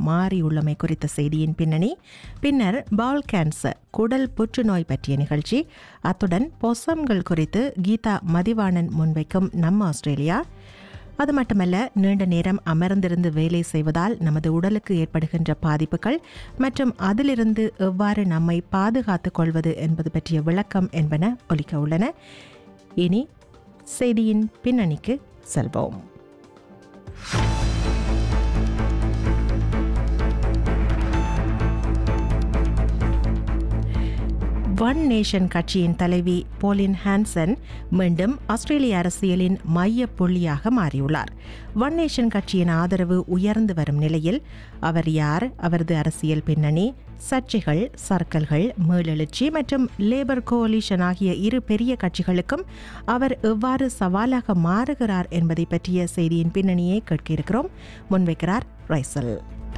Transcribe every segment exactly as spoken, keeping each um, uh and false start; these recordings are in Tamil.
மாறியுள்ளமை குறித்த செய்தியின் பின்னணி, பின்னர் பால் கேன்சர் குடல் புற்றுநோய் பற்றிய நிகழ்ச்சி, அத்துடன் பொசம்கள் குறித்து கீதா மதிவாணன் முன்வைக்கும் நம்ம ஆஸ்திரேலியா. அது மட்டுமல்ல, நீண்ட நேரம் அமர்ந்திருந்து வேலை செய்வதால் நமது உடலுக்கு ஏற்படுகின்ற பாதிப்புகள் மற்றும் அதிலிருந்து எவ்வாறு நம்மை பாதுகாத்துக் கொள்வது என்பது பற்றிய விளக்கம் என்பன ஒலிக்க உள்ளன. இனி செய்தியின் பின்னணிக்கு செல்வோம். ஒன் நேஷன் கட்சியின் தலைவி போலின் ஹான்சன் மீண்டும் ஆஸ்திரேலிய அரசியலின் மைய புள்ளியாக மாறியுள்ளார். ஒன் நேஷன் கட்சியின் ஆதரவு உயர்ந்து வரும் நிலையில் அவர் யார், அவரது அரசியல் பின்னணி, சர்ச்சைகள், சர்க்கல்கள், மீளெழுச்சி மற்றும் லேபர் கோலிஷன் ஆகிய இரு பெரிய கட்சிகளுக்கும் அவர் எவ்வாறு சவாலாக மாறுகிறார் என்பதை பற்றிய செய்தியின் பின்னணியை கேட்க இருக்கிறோம். முன்வைக்கிறார் ரைசல்.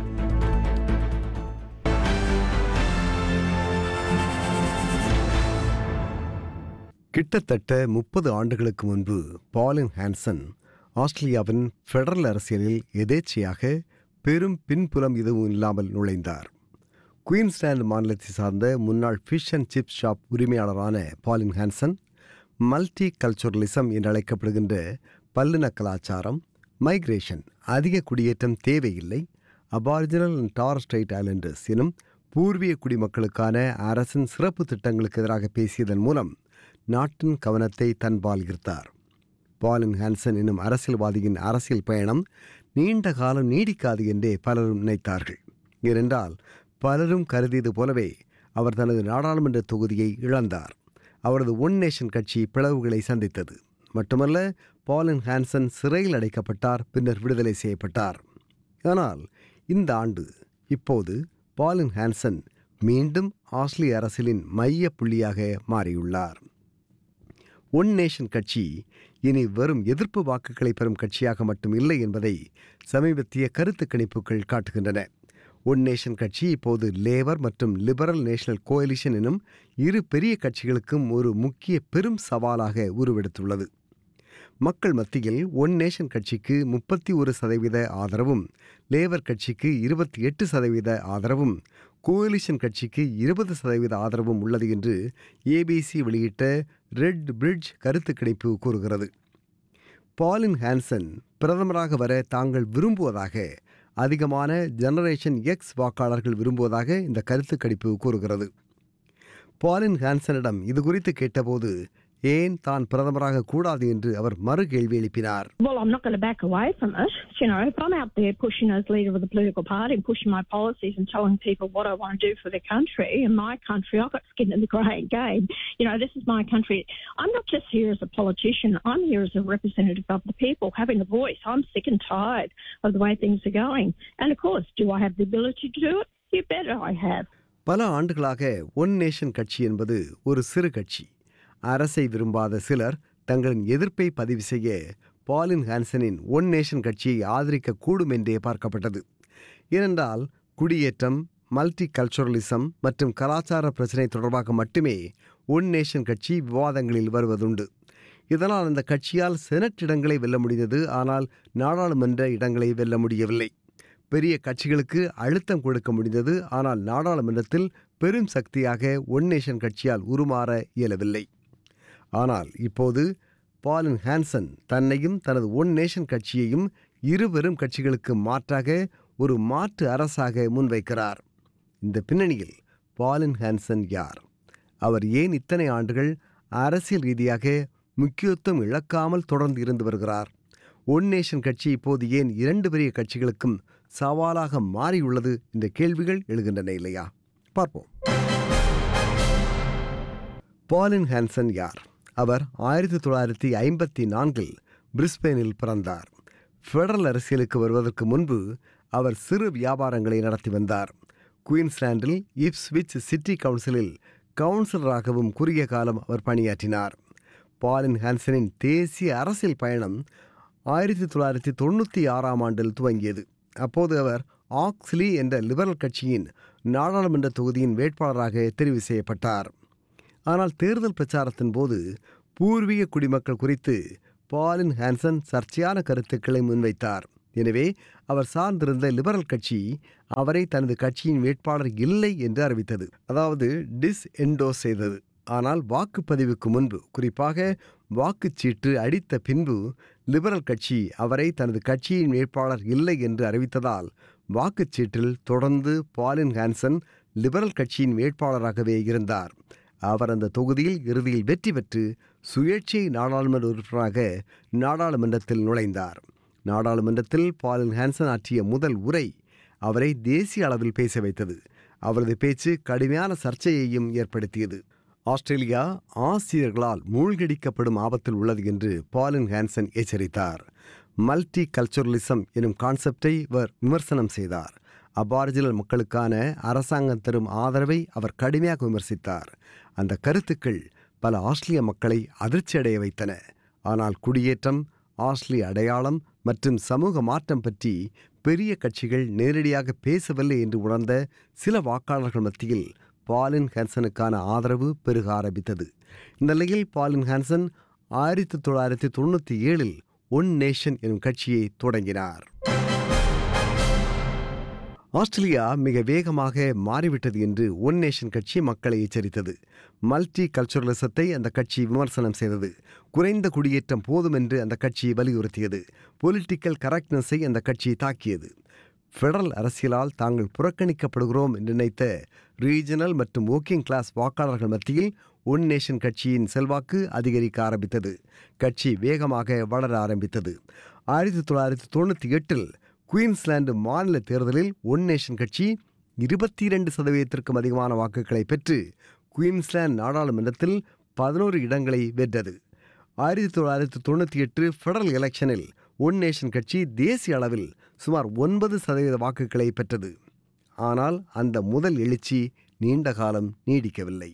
கிட்டத்தட்ட முப்பது ஆண்டுகளுக்கு முன்பு பாலின் ஹான்சன் ஆஸ்திரேலியாவின் ஃபெடரல் அரசியலில் எதேச்சையாக பெரும் பின்புலம் எதுவும் இல்லாமல் நுழைந்தார். குயின்ஸ்லாந்து மாநிலத்தை சார்ந்த முன்னாள் ஃபிஷ் அண்ட் சிப்ஸ் ஷாப் உரிமையாளரான பாலின் ஹான்சன் மல்டி கல்ச்சுரலிசம் என்று அழைக்கப்படுகின்ற பல்லின கலாச்சாரம், மைக்ரேஷன், அதிக குடியேற்றம் தேவையில்லை, aboriginal and Taurus straight Islanders எனும் பூர்வீக குடிமக்களுக்கான அரசின் சிறப்பு திட்டங்களுக்கு எதிராக பேசியதன் மூலம் நாட்டின் கவனத்தை தன்பால் ஈர்த்தார். பாலின் ஹான்சன் என்னும் அரசியல்வாதியின் அரசியல் பயணம் நீண்ட காலம் நீடிக்காது என்றே பலரும் நினைத்தார்கள். ஏனென்றால் பலரும் கருதியது போலவே அவர் தனது நாடாளுமன்ற தொகுதியை இழந்தார். அவரது ஒன் நேஷன் கட்சி பிளவுகளை சந்தித்தது. மட்டுமல்ல, பாலின் ஹான்சன் சிறையில் அடைக்கப்பட்டார், பின்னர் விடுதலை செய்யப்பட்டார். ஆனால் இந்த ஆண்டு இப்போது பாலின் ஹான்சன் மீண்டும் ஆஸ்திரேலிய அரசியலின் மைய புள்ளியாக மாறியுள்ளார். ஒன் நேஷன் கட்சி இனி வெறும் எதிர்ப்பு வாக்குகளை பெறும் கட்சியாக மட்டும் இல்லை என்பதை சமீபத்திய கருத்து கணிப்புகள் காட்டுகின்றன. ஒன் நேஷன் கட்சி இப்போது லேபர் மற்றும் லிபரல் நேஷனல் கோயலிஷன் எனும் இரு பெரிய கட்சிகளுக்கும் ஒரு முக்கிய பெரும் சவாலாக உருவெடுத்துள்ளது. மக்கள் மத்தியில் ஒன் நேஷன் கட்சிக்கு முப்பத்தி ஒரு சதவீத ஆதரவும், லேபர் கட்சிக்கு இருபத்தி எட்டு சதவீத ஆதரவும், கோலிஷன் கட்சிக்கு இருபது சதவீத ஆதரவும் உள்ளது என்று ஏபிசி வெளியிட்ட ரெட் பிரிட்ஜ் கருத்து கணிப்பு கூறுகிறது. பாலின் ஹான்சன் பிரதமராக வர தாங்கள் விரும்புவதாக அதிகமான ஜெனரேஷன் எக்ஸ் வாக்காளர்கள் விரும்புவதாக இந்த கருத்து கணிப்பு கூறுகிறது. பாலின் ஹான்சனிடம் இது குறித்து கேட்டபோது ஏன் தான் பிரதமராக கூடாது என்று அவர் மறு கேள்வி எழுப்பினார். Well, I'm not going to back away from it. You know, if I'm out there pushing as leader of the political party and pushing my policies and telling people what I want to do for their country and my country, I've got skin in the game. You know, this is my country. I'm not just here as a politician. I'm here as a representative of the people, having a voice. I'm sick and tired of the way things are going. And of course, do I have the ability to do it? You bet I have. பல ஆண்டுகளாக ஒன் நேஷன் கட்சி என்பது ஒரு சிறு கட்சி. அரசை விரும்பாத சிலர் தங்களின் எதிர்ப்பை பதிவு செய்ய பாலின் ஹான்சனின் ஒன் நேஷன் கட்சியை ஆதரிக்க கூடும் என்றே பார்க்கப்பட்டது. ஏனென்றால் குடியேற்றம், மல்டி கல்ச்சுரலிசம் மற்றும் கலாச்சார பிரச்சினை தொடர்பாக மட்டுமே ஒன் நேஷன் கட்சி விவாதங்களில் வருவதுண்டு. இதனால் அந்த கட்சியால் செனட் இடங்களை வெல்ல முடிந்தது, ஆனால் நாடாளுமன்ற இடங்களை வெல்ல முடியவில்லை. பெரிய கட்சிகளுக்கு அழுத்தம் கொடுக்க முடிந்தது, ஆனால் நாடாளுமன்றத்தில் பெரும் சக்தியாக ஒன் நேஷன் கட்சியால் உருமாற இயலவில்லை. ஆனால் இப்போது பாலின் ஹான்சன் தன்னையும் தனது ஒன் நேஷன் கட்சியையும் இரு பெரும் கட்சிகளுக்கு மாற்றாக ஒரு மாற்று அரசாக முன்வைக்கிறார். இந்த பின்னணியில் பாலின் ஹான்சன் யார்? அவர் ஏன் இத்தனை ஆண்டுகள் அரசியல் ரீதியாக முக்கியத்துவம் இழக்காமல் தொடர்ந்து இருந்து வருகிறார்? ஒன் நேஷன் கட்சி இப்போது ஏன் இரண்டு பெரிய கட்சிகளுக்கும் சவாலாக மாறியுள்ளது என்ற கேள்விகள் எழுகின்றன இல்லையா? பார்ப்போம். பாலின் ஹான்சன் யார்? அவர் ஆயிரத்தி தொள்ளாயிரத்தி ஐம்பத்தி நான்கில் பிரிஸ்பேனில் பிறந்தார். ஃபெடரல் அரசியலுக்கு வருவதற்கு முன்பு அவர் சிறு வியாபாரங்களை நடத்தி வந்தார். குயின்ஸ்லாண்டில் இப்ஸ்விச் சிட்டி கவுன்சிலில் கவுன்சிலராகவும் குறுகிய காலம் அவர் பணியாற்றினார். பாலின் ஹான்சனின் தேசிய அரசியல் பயணம் ஆயிரத்தி தொள்ளாயிரத்தி தொண்ணூற்றி ஆறாம் ஆண்டில் துவங்கியது. அப்போது அவர் ஆக்ஸ்லி என்ற லிபரல் கட்சியின் நாடாளுமன்ற தொகுதியின் வேட்பாளராக தெரிவு செய்யப்பட்டார். ஆனால் தேர்தல் பிரச்சாரத்தின் போது பூர்வீக குடிமக்கள் குறித்து பாலின் ஹான்சன் சர்ச்சையான கருத்துக்களை முன்வைத்தார். எனவே அவர் சார்ந்திருந்த லிபரல் கட்சி அவரை தனது கட்சியின் வேட்பாளர் இல்லை என்று அறிவித்தது, அதாவது டிஸ் என்டோஸ் செய்தது. ஆனால் வாக்குப்பதிவுக்கு முன்பு, குறிப்பாக வாக்குச்சீட்டு அடித்த பின்பு லிபரல் கட்சி அவரை தனது கட்சியின் வேட்பாளர் இல்லை என்று அறிவித்ததால் வாக்குச்சீட்டில் தொடர்ந்து பாலின் ஹான்சன் லிபரல் கட்சியின் வேட்பாளராகவே இருந்தார். அவர் அந்த தொகுதியில் இறுதியில் வெற்றி பெற்று சுயேட்சை நாடாளுமன்ற உறுப்பினராக நாடாளுமன்றத்தில் நுழைந்தார். நாடாளுமன்றத்தில் பாலின் ஹான்சன் ஆற்றிய முதல் உரை அவரை தேசிய அளவில் பேச வைத்தது. அவரது பேச்சு கடுமையான சர்ச்சையையும் ஏற்படுத்தியது. ஆஸ்திரேலியா ஆசிரியர்களால் மூழ்கடிக்கப்படும் ஆபத்தில் உள்ளது என்று பாலின் ஹான்சன் எச்சரித்தார். மல்டி கல்ச்சுரலிசம் எனும் கான்செப்டை அவர் விமர்சனம் செய்தார். அபாரிஜினல் மக்களுக்கான அரசாங்கம் தரும் ஆதரவை அவர் கடுமையாக விமர்சித்தார். அந்த கருத்துக்கள் பல ஆஸ்திரேலிய மக்களை அதிர்ச்சியடைய வைத்தன. ஆனால் குடியேற்றம், ஆஸ்திரேலிய அடையாளம் மற்றும் சமூக மாற்றம் பற்றி பெரிய கட்சிகள் நேரடியாக பேசவில்லை என்று உணர்ந்த சில வாக்காளர்கள் மத்தியில் பாலின் ஹான்சனுக்கான ஆதரவு பெருக ஆரம்பித்தது. இந்த நிலையில் பாலின் ஹான்சன் ஆயிரத்தி தொள்ளாயிரத்தி தொண்ணூற்றி ஏழில் ஒன் நேஷன் எனும் கட்சியை தொடங்கினார். ஆஸ்திரேலியா மிக வேகமாக மாறிவிட்டது என்று ஒன் நேஷன் கட்சி மக்களை எச்சரித்தது. மல்டி கல்ச்சுரலிசத்தை அந்த கட்சி விமர்சனம் செய்தது. குறைந்த குடியேற்றம் போதும் என்று அந்த கட்சி வலியுறுத்தியது. பொலிட்டிக்கல் கரெக்ட்னஸை அந்த கட்சி தாக்கியது. ஃபெடரல் அரசியலால் தாங்கள் புறக்கணிக்கப்படுகிறோம் என்று நினைத்த ரீஜனல் மற்றும் ஒர்க்கிங் கிளாஸ் வாக்காளர்கள் மத்தியில் ஒன் நேஷன் கட்சியின் செல்வாக்கு அதிகரிக்க ஆரம்பித்தது. கட்சி வேகமாக வளர ஆரம்பித்தது. ஆயிரத்தி தொள்ளாயிரத்தி தொண்ணூற்றி எட்டில் குயின்ஸ்லாந்து மாநில தேர்தலில் ஒன் நேஷன் கட்சி இருபத்தி இரண்டு சதவீதத்திற்கும் அதிகமான வாக்குகளை பெற்று குயின்ஸ்லாந்து நாடாளுமன்றத்தில் பதினோரு இடங்களை வென்றது. ஆயிரத்தி தொள்ளாயிரத்தி தொண்ணூற்றி எட்டு ஃபெடரல் எலெக்ஷனில் ஒன் நேஷன் கட்சி தேசிய அளவில் சுமார் ஒன்பது சதவீத வாக்குகளை பெற்றது. ஆனால் அந்த முதல் எழுச்சி நீண்ட காலம் நீடிக்கவில்லை.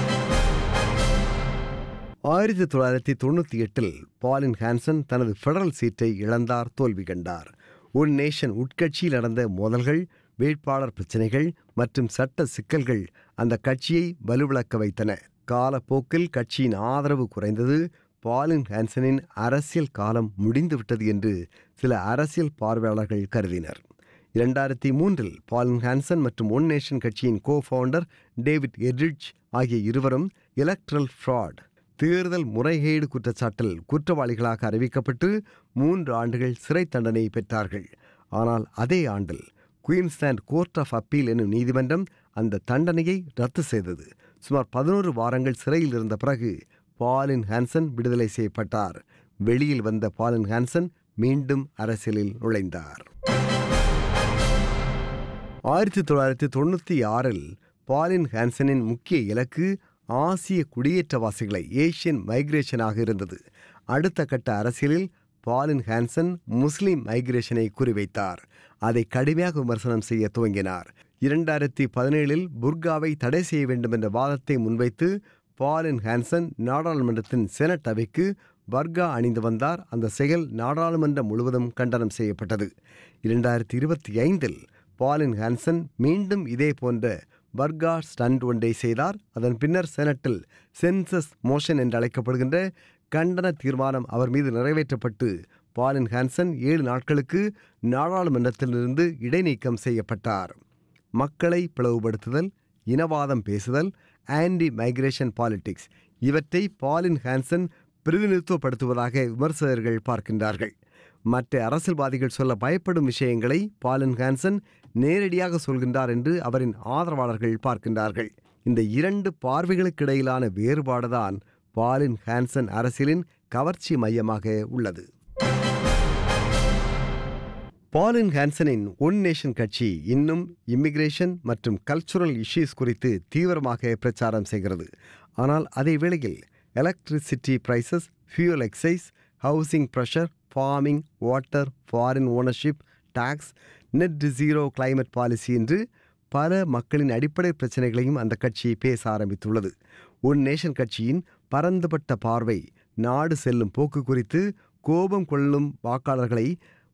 ஆயிரத்தி தொள்ளாயிரத்தி தொண்ணூற்றி எட்டில் பாலின் ஹான்சன் தனது ஃபெடரல் சீட்டை இழந்தார், தோல்வி கண்டார். ஒன் நேஷன் உட்கட்சியில் நடந்த மோதல்கள், வேட்பாளர் பிரச்சினைகள் மற்றும் சட்ட சிக்கல்கள் அந்த கட்சியை வலுவிழக்க வைத்தன. காலப்போக்கில் கட்சியின் ஆதரவு குறைந்தது. பாலின் ஹான்சனின் அரசியல் காலம் முடிந்துவிட்டது என்று சில அரசியல் பார்வையாளர்கள் கருதினர். இரண்டாயிரத்தி மூன்றில் பாலின் ஹான்சன் மற்றும் ஒன் நேஷன் கட்சியின் கோ ஃபவுண்டர் டேவிட் எட்ரிட்ஜ் ஆகிய இருவரும் எலக்ட்ரல் ஃப்ராட், தேர்தல் முறைகேடு குற்றச்சாட்டில் குற்றவாளிகளாக அறிவிக்கப்பட்டு மூன்று ஆண்டுகள் சிறை தண்டனை பெற்றார்கள். ஆனால் அதே ஆண்டில் குயின்ஸ்லாந்து கோர்ட் ஆஃப் அப்பீல் என்னும் நீதிமன்றம் அந்த தண்டனையை ரத்து செய்தது. சுமார் பதினோரு வாரங்கள் சிறையில் இருந்த பிறகு பாலின் ஹான்சன் விடுதலை செய்யப்பட்டார். வெளியில் வந்த பாலின் ஹான்சன் மீண்டும் அரசியலில் நுழைந்தார். ஆயிரத்தி தொள்ளாயிரத்தி தொண்ணூற்றி ஆறில் பாலின் ஹான்சனின் முக்கிய இலக்கு ஆசிய குடியேற்றவாசிகளை, ஏசியன் மைக்ரேஷனாக இருந்தது. அடுத்த கட்ட அரசியலில் பாலின் ஹான்சன் முஸ்லிம் மைக்ரேஷனை குறிவைத்தார். அதை கடுமையாக விமர்சனம் செய்ய துவங்கினார். இரண்டாயிரத்தி பதினேழில் புர்காவை தடை செய்ய வேண்டும் என்ற வாதத்தை முன்வைத்து பாலின் ஹான்சன் நாடாளுமன்றத்தின் செனட் அவைக்கு பர்கா அணிந்து வந்தார். அந்த செயல் நாடாளுமன்றம் முழுவதும் கண்டனம் செய்யப்பட்டது. இரண்டாயிரத்தி இருபத்தி ஐந்தில் பாலின் ஹான்சன் மீண்டும் இதே போன்ற பர்கா ஸ்டண்ட் ஒன்றை செய்தார். அதன் பின்னர் செனட்டில் சென்சஸ் மோஷன் என்று அழைக்கப்படுகின்ற கண்டன தீர்மானம் அவர் மீது நிறைவேற்றப்பட்டு பாலின் ஹான்சன் ஏழு நாட்களுக்கு நாடாளுமன்றத்திலிருந்து இடைநீக்கம் செய்யப்பட்டார். மக்களை பிளவுபடுத்துதல், இனவாதம் பேசுதல், ஆன்டி மைக்ரேஷன் பாலிடிக்ஸ் இவற்றை பாலின் ஹான்சன் பிரதிநிதித்துவப்படுத்துவதாக விமர்சகர்கள் பார்க்கின்றார்கள். மற்ற அரசியல்வாதிகள் சொல்ல பயப்படும் விஷயங்களை பாலின் ஹான்சன் நேரடியாக சொல்கின்றார் என்று அவரின் ஆதரவாளர்கள் பார்க்கின்றார்கள். இந்த இரண்டு பார்வைகளுக்கு இடையிலான வேறுபாடுதான் பாலின் ஹான்சன் அரசியலின் கவர்ச்சி மையமாக உள்ளது. பாலின் ஹான்சனின் ஒன் நேஷன் கட்சி இன்னும் இமிகிரேஷன் மற்றும் கல்ச்சுரல் இஷ்யூஸ் குறித்து தீவிரமாக பிரச்சாரம் செய்கிறது. ஆனால் அதே வேளையில் electricity prices, fuel exercise, housing pressure, farming, water, foreign ownership, tax, net zero climate policy என்று பல மக்களின் அடிப்படை பிரச்சனைகளையும் அந்த கட்சி பேச ஆரம்பித்துள்ளது. ஒன் நேஷன் கட்சியின் பரந்துபட்ட பார்வை நாடு செல்லும் போக்கு குறித்து கோபம் கொள்ளும் வாக்காளர்களை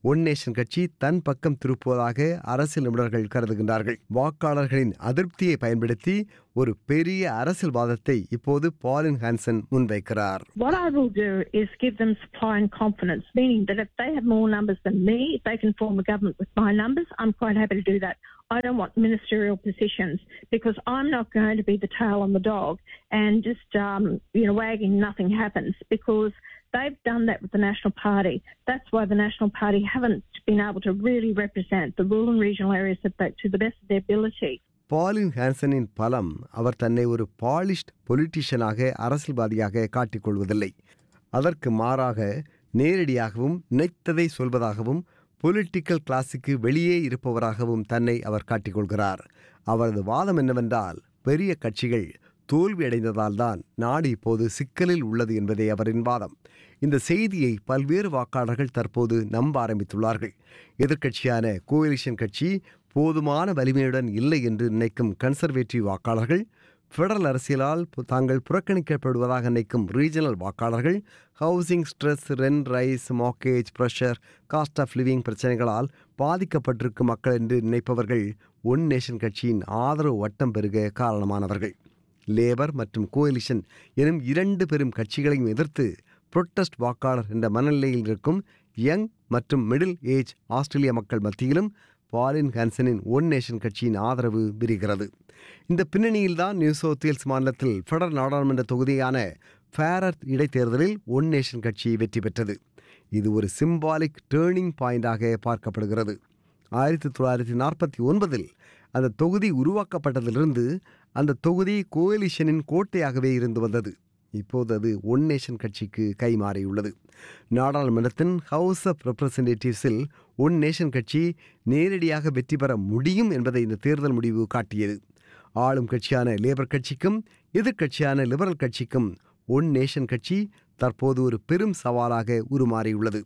ஒன் நேஷன் கட்சி தன் பக்கம் திருப்புவதாக அரசியல் நிபுணர்கள் கருதுகின்றார்கள். வாக்காளர்களின் அதிருப்தியை பயன்படுத்தி ஒரு பெரிய அரசியல்வாதத்தை இப்போது பாலின் ஹான்சன் முன்வைக்கிறார். What I will do is give them supply and confidence, meaning that if they have more numbers than me, if they can form a government with my numbers, I'm quite happy to do that. I don't want ministerial positions because I'm not going to be the tail on the dog and just, um, you know, wagging nothing happens, because they've done that with the National Party. That's why the National Party haven't been able to really represent the rural and regional areas of that to the best of their ability. பாலின் ஹான்சனின் பலம் அவர் தன்னை ஒரு பாலிஷ்ட் பொலிட்டிஷியனாக அரசியல்வாதியாக காட்டிக்கொள்வதில்லை. அதற்கு மாறாக நேரடியாகவும் நினைத்ததை சொல்வதாகவும் பொலிட்டிக்கல் கிளாஸுக்கு வெளியே இருப்பவராகவும் தன்னை அவர் காட்டிக்கொள்கிறார். அவரது வாதம் என்னவென்றால், பெரிய கட்சிகள் தோல்வியடைந்ததால் தான் நாடு இப்போது சிக்கலில் உள்ளது என்பதே அவரின் வாதம். இந்த செய்தியை பல்வேறு வாக்காளர்கள் தற்போது நம்ப ஆரம்பித்துள்ளார்கள். எதிர்க்கட்சியான கோலிஷன் கட்சி போதுமான வலிமையுடன் இல்லை என்று நினைக்கும் கன்சர்வேட்டிவ் வாக்காளர்கள், ஃபெடரல் அரசியலால் தாங்கள் புறக்கணிக்கப்படுவதாக நினைக்கும் ரீஜனல் வாக்காளர்கள், housing stress, rent rice, mortgage pressure, cost of living பிரச்சனைகளால் பாதிக்கப்பட்டிருக்கும் மக்கள் என்று நினைப்பவர்கள் ஒன் நேஷன் கட்சியின் ஆதரவு வட்டம் பெருக காரணமானவர்கள். லேபர் மற்றும் கோலிஷன் எனும் இரண்டு பெரும் கட்சிகளையும் எதிர்த்து புரொட்டஸ்ட் வாக்காளர் என்ற மனநிலையில் இருக்கும் யங் மற்றும் மிடில் ஏஜ் ஆஸ்திரேலிய மக்கள் மத்தியிலும் பாலின் ஹான்சனின் ஒன் நேஷன் கட்சியின் ஆதரவு விரிகிறது. இந்த பின்னணியில்தான் நியூ சவுத் வேல்ஸ் மாநிலத்தில் ஃபெடரல் நாடாளுமன்ற தொகுதியான ஃபேரர் இடைத்தேர்தலில் ஒன் நேஷன் கட்சி வெற்றி பெற்றது. இது ஒரு சிம்பாலிக் டேர்னிங் பாயிண்டாக பார்க்கப்படுகிறது. ஆயிரத்தி தொள்ளாயிரத்தி நாற்பத்தி ஒன்பதில் அந்த தொகுதி உருவாக்கப்பட்டதிலிருந்து அந்த தொகுதி கோலிஷனின் கோட்டையாகவே இருந்து வந்தது. இப்போது அது ஒன் நேஷன் கட்சிக்கு கைமாறியுள்ளது. நாடாளுமன்றத்தின் ஹவுஸ் ஆஃப் ரெப்ரசன்டேட்டிவ்ஸில் ஒன் நேஷன் கட்சி நேரடியாக வெற்றி பெற முடியும் என்பதை இந்த தேர்தல் முடிவு காட்டியது. ஆளும் கட்சியான லேபர் கட்சிக்கும் எதிர்க்கட்சியான லிபரல் கட்சிக்கும் ஒன் நேஷன் கட்சி தற்போது ஒரு பெரும் சவாலாக உருமாறியுள்ளது.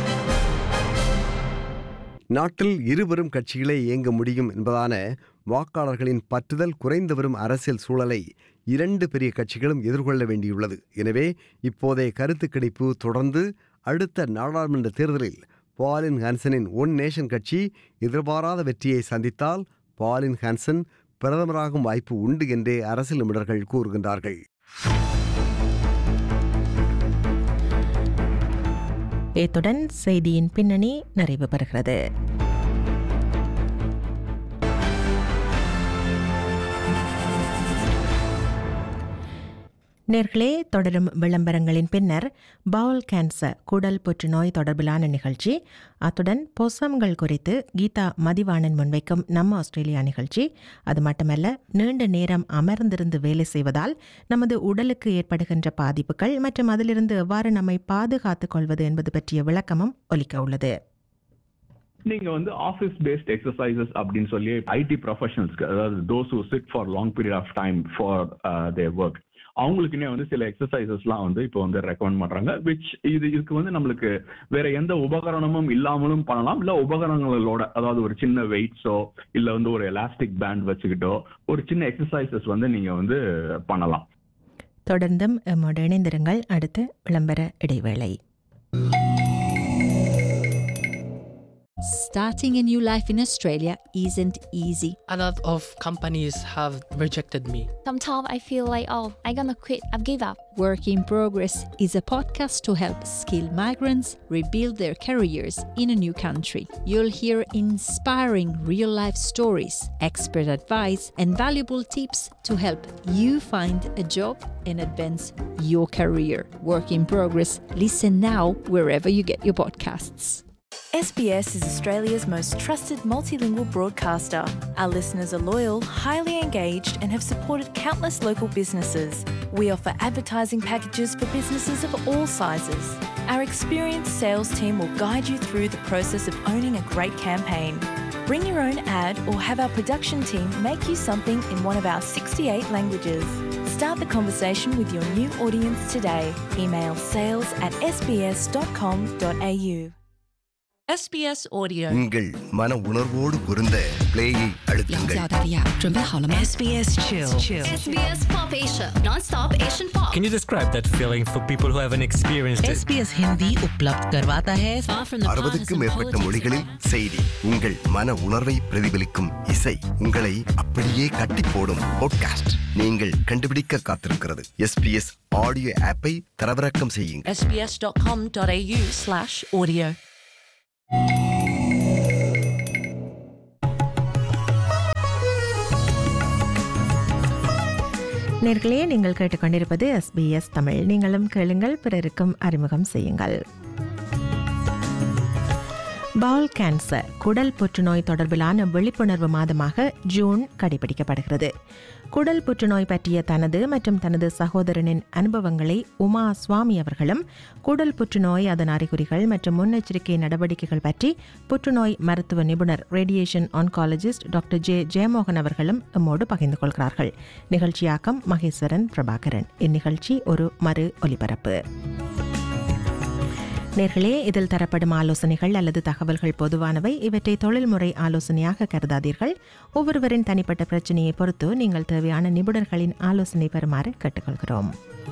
நாட்டில் இருவரும் கட்சிகளே இயங்க முடியும் என்பதான வாக்காளர்களின் பற்றுதல் குறைந்து வரும் அரசியல் சூழலை இரண்டு பெரிய கட்சிகளும் எதிர்கொள்ள வேண்டியுள்ளது. எனவே இப்போதைய கருத்து கணிப்பு தொடர்ந்து அடுத்த நாடாளுமன்ற தேர்தலில் பாலின் ஹான்சனின் ஒன் நேஷன் கட்சி எதிர்பாராத வெற்றியை சந்தித்தால் பாலின் ஹான்சன் பிரதமராகும் வாய்ப்பு உண்டு என்றே அரசியல் நிபுணர்கள் கூறுகின்றார்கள். இத்துடன் செய்தியின் பின்னணி நிறைவு பெறுகிறது. நேர்களே, தொடரும் விளம்பரங்களின் பின்னர் பவுல் கேன்சர், குடல் புற்றுநோய் தொடர்பிலான நிகழ்ச்சி, அத்துடன் பொசம்கள் குறித்து கீதா மதிவாணன் முன்வைக்கும் நம்ம ஆஸ்திரேலியா நிகழ்ச்சி, அது மட்டுமல்ல நீண்ட நேரம் அமர்ந்திருந்து வேலை செய்வதால் நமது உடலுக்கு ஏற்படுகின்ற பாதிப்புகள் மற்றும் அதிலிருந்து எவ்வாறு நம்மை பாதுகாத்துக் கொள்வது என்பது பற்றிய விளக்கமும் ஒலிக்க உள்ளது. நீங்க வந்து ஆஃபீஸ் பேஸ்ட் எக்ஸசைசஸ் அப்படின்னு சொல்லி ஐடி ப்ரொஃபஷனல்ஸ்க்கு, அதாவது those who chit for long period of time for their work, அவங்களுக்குன்னே வந்து சில எக்ஸசைசஸ்லாம் வந்து இப்போ வந்து ரெக்கமெண்ட் பண்றாங்க. விச் இது இதுக்கு வந்து நம்மளுக்கு வேற எந்த உபகரணமும் இல்லாமலும் பண்ணலாம். இல்ல உபகரணங்களோட, அதாவது ஒரு சின்ன வெயிட்ஸோ இல்ல வந்து ஒரு எலாஸ்டிக் பேண்ட் வச்சுக்கிட்டோ ஒரு சின்ன எக்ஸசைசஸ் வந்து நீங்க வந்து பண்ணலாம். தொடர்ந்தும் நம்மோடு இணைந்திருங்கள். அடுத்து விளம்பர இடைவேளை. Starting a new life in Australia isn't easy. A lot of companies have rejected me. Sometimes I feel like, oh, I'm gonna quit, I've give up. Work in Progress is a podcast to help skilled migrants rebuild their careers in a new country. You'll hear inspiring real-life stories, expert advice, and valuable tips to help you find a job and advance your career. Work in Progress. Listen now wherever you get your podcasts. S B S is Australia's most trusted multilingual broadcaster. Our listeners are loyal, highly engaged, and have supported countless local businesses. We offer advertising packages for businesses of all sizes. Our experienced sales team will guide you through the process of owning a great campaign. Bring your own ad or have our production team make you something in one of our sixty-eight languages. Start the conversation with your new audience today. Email sales at s b s dot com dot a u. S B S Audio. உங்கள் மன உணர்வோடு பொருந்த பிளேயை அழுத்துங்கள். S B S Chill. S B S Pop Asia, non-stop Asian pop. Can you describe that feeling for people who haven't experienced it? S B S Hindi उपलब्ध करवाता है. அறுபதுக்கும் மேற்பட்ட மொழிகளில் செய்தி, உங்கள் மன உணர்வை பிரதிபலிக்கும் இசை, உங்களை அப்படியே கட்டி போடும் பாட்காஸ்ட் நீங்கள் கண்டுபிடிக்க காத்திருக்கிறது. S B S ஆடியோ ஆப்பை தரவிறக்கம் செய்யுங்கள். S B S dot com dot A U slash audio. நேர்களே, நீங்கள் கேட்டுக்கொண்டிருப்பது எஸ் பி எஸ் தமிழ். நீங்களும் கேளுங்கள், பிறருக்கும் அறிமுகம் செய்யுங்கள். பவுல் கேன்சர், குடல் புற்றுநோய் தொடர்பிலான விழிப்புணர்வு மாதமாக ஜூன் கடைபிடிக்கப்படுகிறது. குடல் புற்றுநோய் பற்றிய தனது மற்றும் தனது சகோதரனின் அனுபவங்களை உமா சுவாமி அவர்களும், குடல் புற்றுநோய், அதன் அறிகுறிகள் மற்றும் முன்னெச்சரிக்கை நடவடிக்கைகள் பற்றி புற்றுநோய் மருத்துவ நிபுணர் radiation oncologist doctor J Jeyamohan அவர்களும் எம்மோடு பகிர்ந்து கொள்கிறார்கள். நிகழ்ச்சியாக்கம் மகேஸ்வரன் பிரபாகரன். இந்நிகழ்ச்சி ஒரு மறு ஒலிபரப்பு. நேர்களே, இதில் தரப்படும் ஆலோசனைகள் அல்லது தகவல்கள் பொதுவானவை. இவற்றை தொழில்முறை ஆலோசனையாக கருதாதீர்கள். ஒவ்வொருவரின் தனிப்பட்ட பிரச்சனையை பொறுத்து நீங்கள் தேவையான நிபுணர்களின் ஆலோசனை பெறுமாறு கேட்டுக்கொள்கிறோம்.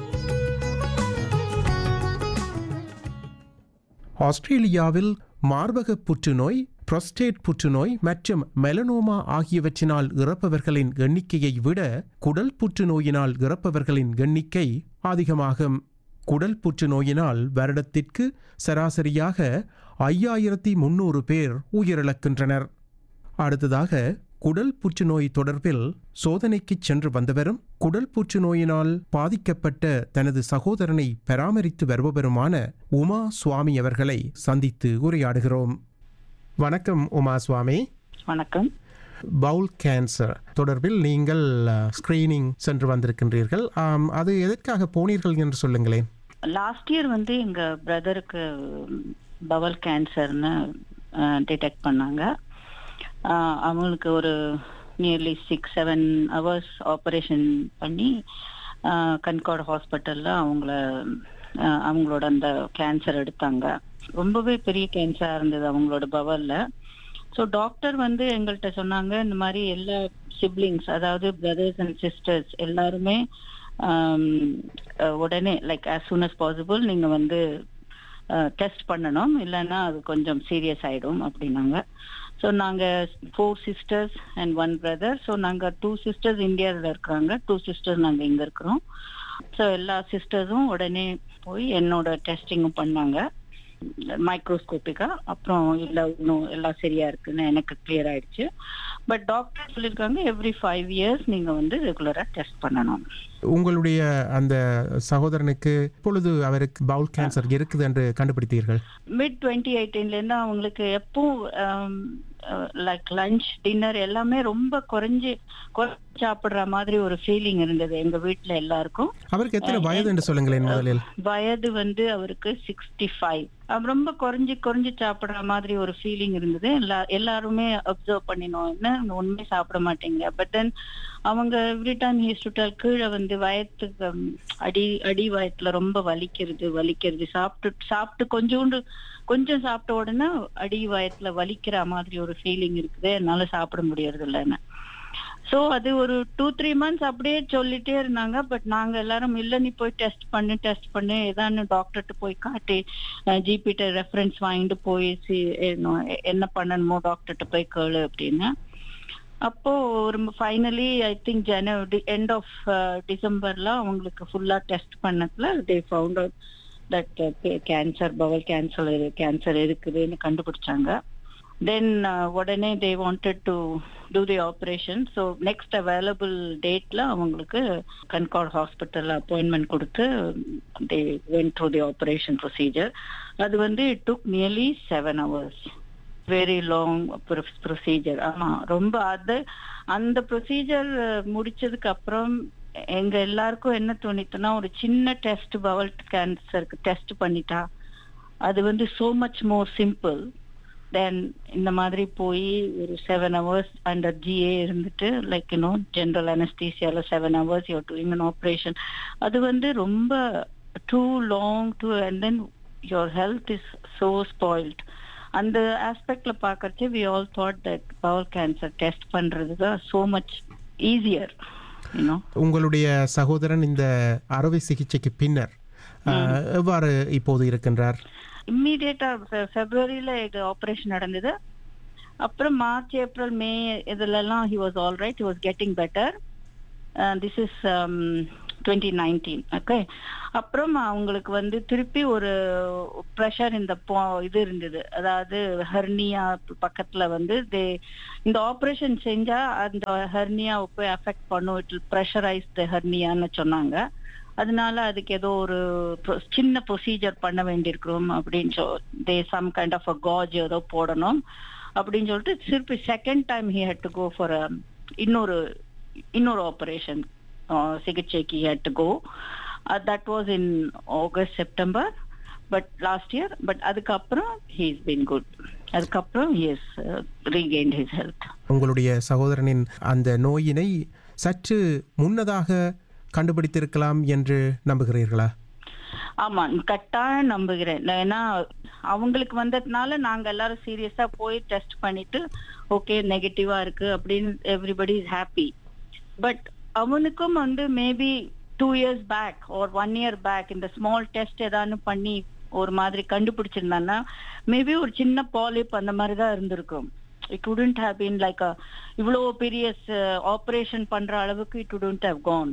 ஆஸ்திரேலியாவில் மார்பக புற்றுநோய், புரோஸ்டேட் புற்றுநோய் மற்றும் மெலனோமா ஆகியவற்றினால் இறப்பவர்களின் எண்ணிக்கையை விட குடல் புற்றுநோயினால் இறப்பவர்களின் எண்ணிக்கை அதிகமாகும். குடல் புற்றுநோயினால் வருடத்திற்கு சராசரியாக ஐயாயிரத்தி முன்னூறு பேர் உயிரிழக்கின்றனர். அடுத்ததாக, குடல் புற்றுநோய் தொடர்பில் சோதனைக்கு சென்று வந்தவரும் குடல் புற்றுநோயினால் பாதிக்கப்பட்ட தனது சகோதரனை பராமரித்து வருபவருமான உமா சுவாமி அவர்களை சந்தித்து உரையாடுகிறோம். வணக்கம் உமா சுவாமி. வணக்கம். பவுல் கேன்சர் தொடர்பில் நீங்கள் ஸ்கிரீனிங் சென்று வந்திருக்கின்றீர்கள். அது எதற்காக போனீர்கள் என்று சொல்லுங்களேன். லாஸ்ட் இயர் வந்து எங்க பிரதருக்கு பவுல் கேன்சர்னு டிடெக்ட் பண்ணாங்க. அவங்களுக்கு ஒரு nearly six seven hours operation பண்ணி கன்கார்ட் ஹாஸ்பிட்டல்ல அவங்கள அவங்களோட அந்த கேன்சர் எடுத்தாங்க. ரொம்பவே பெரிய கேன்சராக இருந்தது அவங்களோட பவல்ல. ஸோ டாக்டர் வந்து எங்கள்கிட்ட சொன்னாங்க, இந்த மாதிரி எல்லா சிப்ளிங்ஸ், அதாவது பிரதர்ஸ் அண்ட் சிஸ்டர்ஸ் எல்லாருமே உடனே like as soon as possible நீங்கள் வந்து டெஸ்ட் பண்ணணும், இல்லைன்னா அது கொஞ்சம் சீரியஸ் ஆகிடும் அப்படின்னாங்க. ஸோ நாங்கள் four sisters and one brother. So நாங்கள் டூ சிஸ்டர்ஸ் இந்தியாவில் இருக்கிறாங்க, டூ சிஸ்டர்ஸ் நாங்கள் இங்கே இருக்கிறோம். ஸோ எல்லா சிஸ்டர்ஸும் உடனே போய் என்னோட டெஸ்டிங்கும் பண்ணாங்க மைக்ரோஸ்கோப்பிக்கா. அப்புறம் இல்லை இன்னும் எல்லாம் சரியா இருக்குன்னு எனக்கு கிளியர் ஆயிடுச்சு. பட் டாக்டர் சொல்லியிருக்காங்க எவ்ரி ஃபைவ் இயர்ஸ் நீங்க வந்து ரெகுலரா டெஸ்ட் பண்ணணும். உங்களுடைய அந்த சகோதரனுக்கு இப்பொழுது அவருக்கு பவுல் கேன்சர் இருக்குது என்று கண்டுபிடித்தீர்கள்? மிட் டுவெண்ட்டி எயிட்டீன்ல இருந்து அவங்களுக்கு எப்போ லைக் லஞ்ச் டின்னர் எல்லாமே ரொம்ப குறைஞ்சு குறைஞ்சு சாப்பிடுற மாதிரி ஒரு ஃபீலிங் இருந்தது எங்க வீட்டுல எல்லாருக்கும். அவருக்கு எத்தனை வயது என்று சொல்லுங்களேன் முதலில். வயது வந்து அவருக்கு சிக்ஸ்டி ஃபைவ். ரொம்ப குறைஞ்சு குறைஞ்சு சாப்பிடுற மாதிரி ஒரு ஃபீலிங் இருந்தது. எல்லா எல்லாருமே அப்சர்வ் பண்ணினோம், என்ன உண்மையை சாப்பிட மாட்டேங்க. பட் தென் அவங்க எவ்ரி டைம் ஹீஸ்டுட்டால் கீழே வந்து வயத்துக்கு அடி அடி வயத்துல ரொம்ப வலிக்கிறது வலிக்கிறது சாப்பிட்டு சாப்பிட்டு கொஞ்சோண்டு கொஞ்சம் சாப்பிட்ட உடனே அடி வயத்துல வலிக்கிற மாதிரி ஒரு ஃபீலிங் இருக்குது, என்னால சாப்பிட முடியறது இல்லைன்னு. ஸோ அது ஒரு டூ த்ரீ மந்த்ஸ் அப்படியே சொல்லிட்டே இருந்தாங்க. பட் நாங்க எல்லாரும் இல்லை, நீ போய் டெஸ்ட் பண்ணு டெஸ்ட் பண்ணு ஏதான்னு டாக்டர்கிட்ட போய் காட்டி ஜிபிட்ட ரெஃபரன்ஸ் வாங்கிட்டு போய் என்ன பண்ணணுமோ டாக்டர்கிட்ட போய் கேளு அப்படின்னு. அப்போ ஒரு finally I think January end of டிசம்பர்ல அவங்களுக்கு ஃபுல்லா டெஸ்ட் பண்ணதுல they found out that cancer Powell cancer cancer இருக்குதுன்னு கண்டுபிடிச்சாங்க. தென் உடனே they wanted to two the operation. So next available டேட்ல அவங்களுக்கு கன்கார்ட் ஹாஸ்பிட்டல்ல அப்பாயின்மெண்ட் கொடுத்து they went through the operation procedure. அது வந்து it took nearly seven hours. Very long procedure. ஆமா, ரொம்ப அது அந்த ப்ரொசீஜர் முடிச்சதுக்கு அப்புறம் எங்க எல்லாருக்கும் என்ன தோணித்துன்னா, ஒரு சின்ன டெஸ்ட் பவல் கேன்சருக்கு டெஸ்ட் பண்ணிட்டா அது வந்து சோ மச் மோர் சிம்பிள் தென் இந்த மாதிரி போய் ஒரு செவன் ஹவர்ஸ் அண்டர் ஜிஏ இருந்துட்டு like you know general அனஸ்தீசியால seven hours you doing an operation. அது வந்து ரொம்ப too long to and then your health is so spoilt. அந்த ஆஸ்பெக்ட்ல பார்க்கறச்சு we all thought that Powell cancer test பண்றது தான் சோ மச் ஈஸியர். உங்களுடைய சகோதரன் இந்த அறுவை சிகிச்சைக்கு பின்னர் எவ்வாறு இப்போது இருக்கின்றார்? இம்மீடியட்டா பிப்ரவரியில இது ஆபரேஷன் நடந்தது. அப்புறம் மார்ச் ஏப்ரல் மே இதுலலாம் he was all right, he was getting better. uh, this is um, twenty nineteen. Okay, அப்புறம் அவங்களுக்கு வந்து திருப்பி ஒரு ப்ரெஷர் இந்த இது இருந்தது, அதாவது ஹெர்னியா பக்கத்துல வந்து தே இந்த ஆப்ரேஷன் செஞ்சா அந்த ஹெர்னியாவை போய் அஃபெக்ட் பண்ணும், இட் வில் ப்ரெஷரைஸ் த ஹெர்னியான்னு சொன்னாங்க. அதனால அதுக்கு ஏதோ ஒரு சின்ன ப்ரொசீஜர் பண்ண வேண்டியிருக்கிறோம் அப்படின்னு சொல் தே some kind of a gauge ஏதோ போடணும் அப்படின்னு சொல்லிட்டு திருப்பி second time he had to go for இன்னொரு இன்னொரு ஆப்ரேஷன் சிகிச்சைக்கு he had to go. That was in August September but last year. But அதுக்கப்புறம் ஹி இஸ் பீன் குட். அதுக்கப்புறம் he is regained his health. உங்களுடைய சகோதரனின் அந்த நோயினை சற்று முன்னதாக கண்டுபிடித்திருக்கலாம் என்று நம்புகிறீர்களா? ஆமா, கட்டாயம் நம்புகிறேன். ஏன்னா அவங்களுக்கு வந்ததுனால நாங்க எல்லாரும் சீரியஸா போய் டெஸ்ட் பண்ணிட்டு ஓகே நெகட்டிவா இருக்கு அப்படின்னு எவ்ரிபடி இஸ் ஹாப்பி. பட் அவனுக்கும் வந்து மேபி டூ இயர்ஸ் பேக் ஒரு ஒன் இயர் பேக் இந்த ஸ்மால் டெஸ்ட் ஏதாவது பண்ணி ஒரு மாதிரி கண்டுபிடிச்சிருந்தான்னா மேபி ஒரு சின்ன பாலிப் அந்த மாதிரி தான் இருந்திருக்கும். It wouldn't have been like a இவ்வளோ பெரிய ஆப்ரேஷன் பண்ற அளவுக்கு it wouldn't have gone.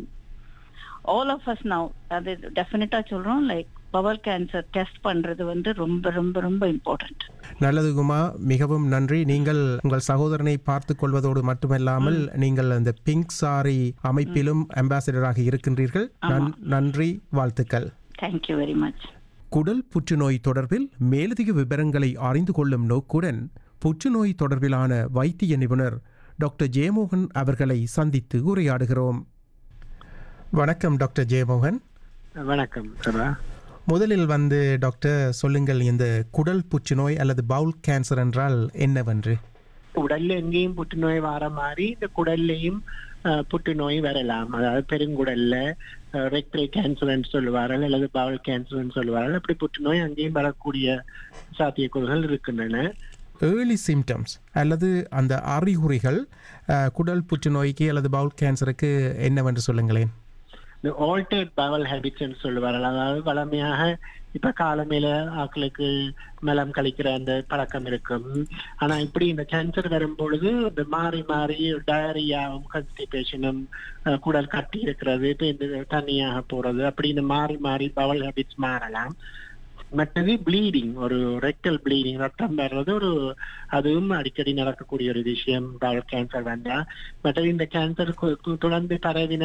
All of us now அது டெஃபினட்டா சொல்றோம், லைக் பவல் கேன்சர் டெஸ்ட் பண்றது வந்து ரொம்ப ரொம்ப ரொம்ப இம்பார்ட்டன்ட். நல்லது குமா, மிகவும் நன்றி. நீங்கள் உங்கள் சகோதரனை பார்த்து கொள்வதோடு மட்டுமல்லாமல் நீங்கள் அந்த பிங்க் சாரி அமைப்பிலும் அம்பாசிடராக இருக்கின்றீர்கள். நன்றி, வாழ்த்துக்கள். Thank you very much. குடல் புற்றுநோய் தொடர்பில் மேலதிக விவரங்களை அறிந்து கொள்ளும் நோக்குடன் புற்றுநோய் தொடர்பிலான வைத்திய நிபுணர் டாக்டர் ஜெயமோகன் அவர்களை சந்தித்து உரையாடுகிறோம். வணக்கம் டாக்டர் ஜெயமோகன். வணக்கம். முதலில் வந்து டாக்டர் சொல்லுங்கள், இந்த குடல் புற்றுநோய் அல்லது பவுல் கேன்சர் என்றால் என்னவென்று? உடல்ல எங்கேயும் புற்றுநோய் வர மாதிரி இந்த குடல்லையும் புற்றுநோய் வரலாம். அதாவது பெருங்குடல்ல ரெக்டல் கேன்சர்ன்னு சொல்லுவார்கள் அல்லது பவுல் கேன்சர்ன்னு சொல்லுவார்கள். அப்படி புற்றுநோய் அங்கேயும் வரக்கூடிய சாத்தியக்கூறுகள் இருக்கின்றன. ஏர்லி சிம்டம்ஸ் அல்லது அந்த அறிகுறிகள் குடல் புற்றுநோய்க்கு அல்லது பவுல் கேன்சருக்கு என்னவென்று சொல்லுங்களேன். இந்த ஆல்டர்ட் பவல் ஹேபிட்ஸ்ன்னு சொல்லுவார்கள். அதாவது வளமையாக இப்ப காலமையில ஆக்களுக்கு மலம் கழிக்கிற அந்த பழக்கம் இருக்கும். ஆனா இப்படி இந்த கேன்சர் வரும் பொழுது இந்த மாறி மாறி டயரியாவும் கான்ஸ்டிபேஷனும் குடல் கட்டி இருக்கிறது, இப்ப இந்த தண்ணியாக போறது, அப்படி இந்த மாறி மாறி பவல் ஹேபிட்ஸ் மாறலாம். மற்றது ப்ளீடிங், ஒரு ரெக்டல் ப்ளீடிங், ரத்தம் வர்றது ஒரு அதுவும் அடிக்கடி நடக்கக்கூடிய ஒரு விஷயம் பவல் கேன்சர் வந்தா. மற்றது இந்த கேன்சர் தொடர்ந்து பரவினா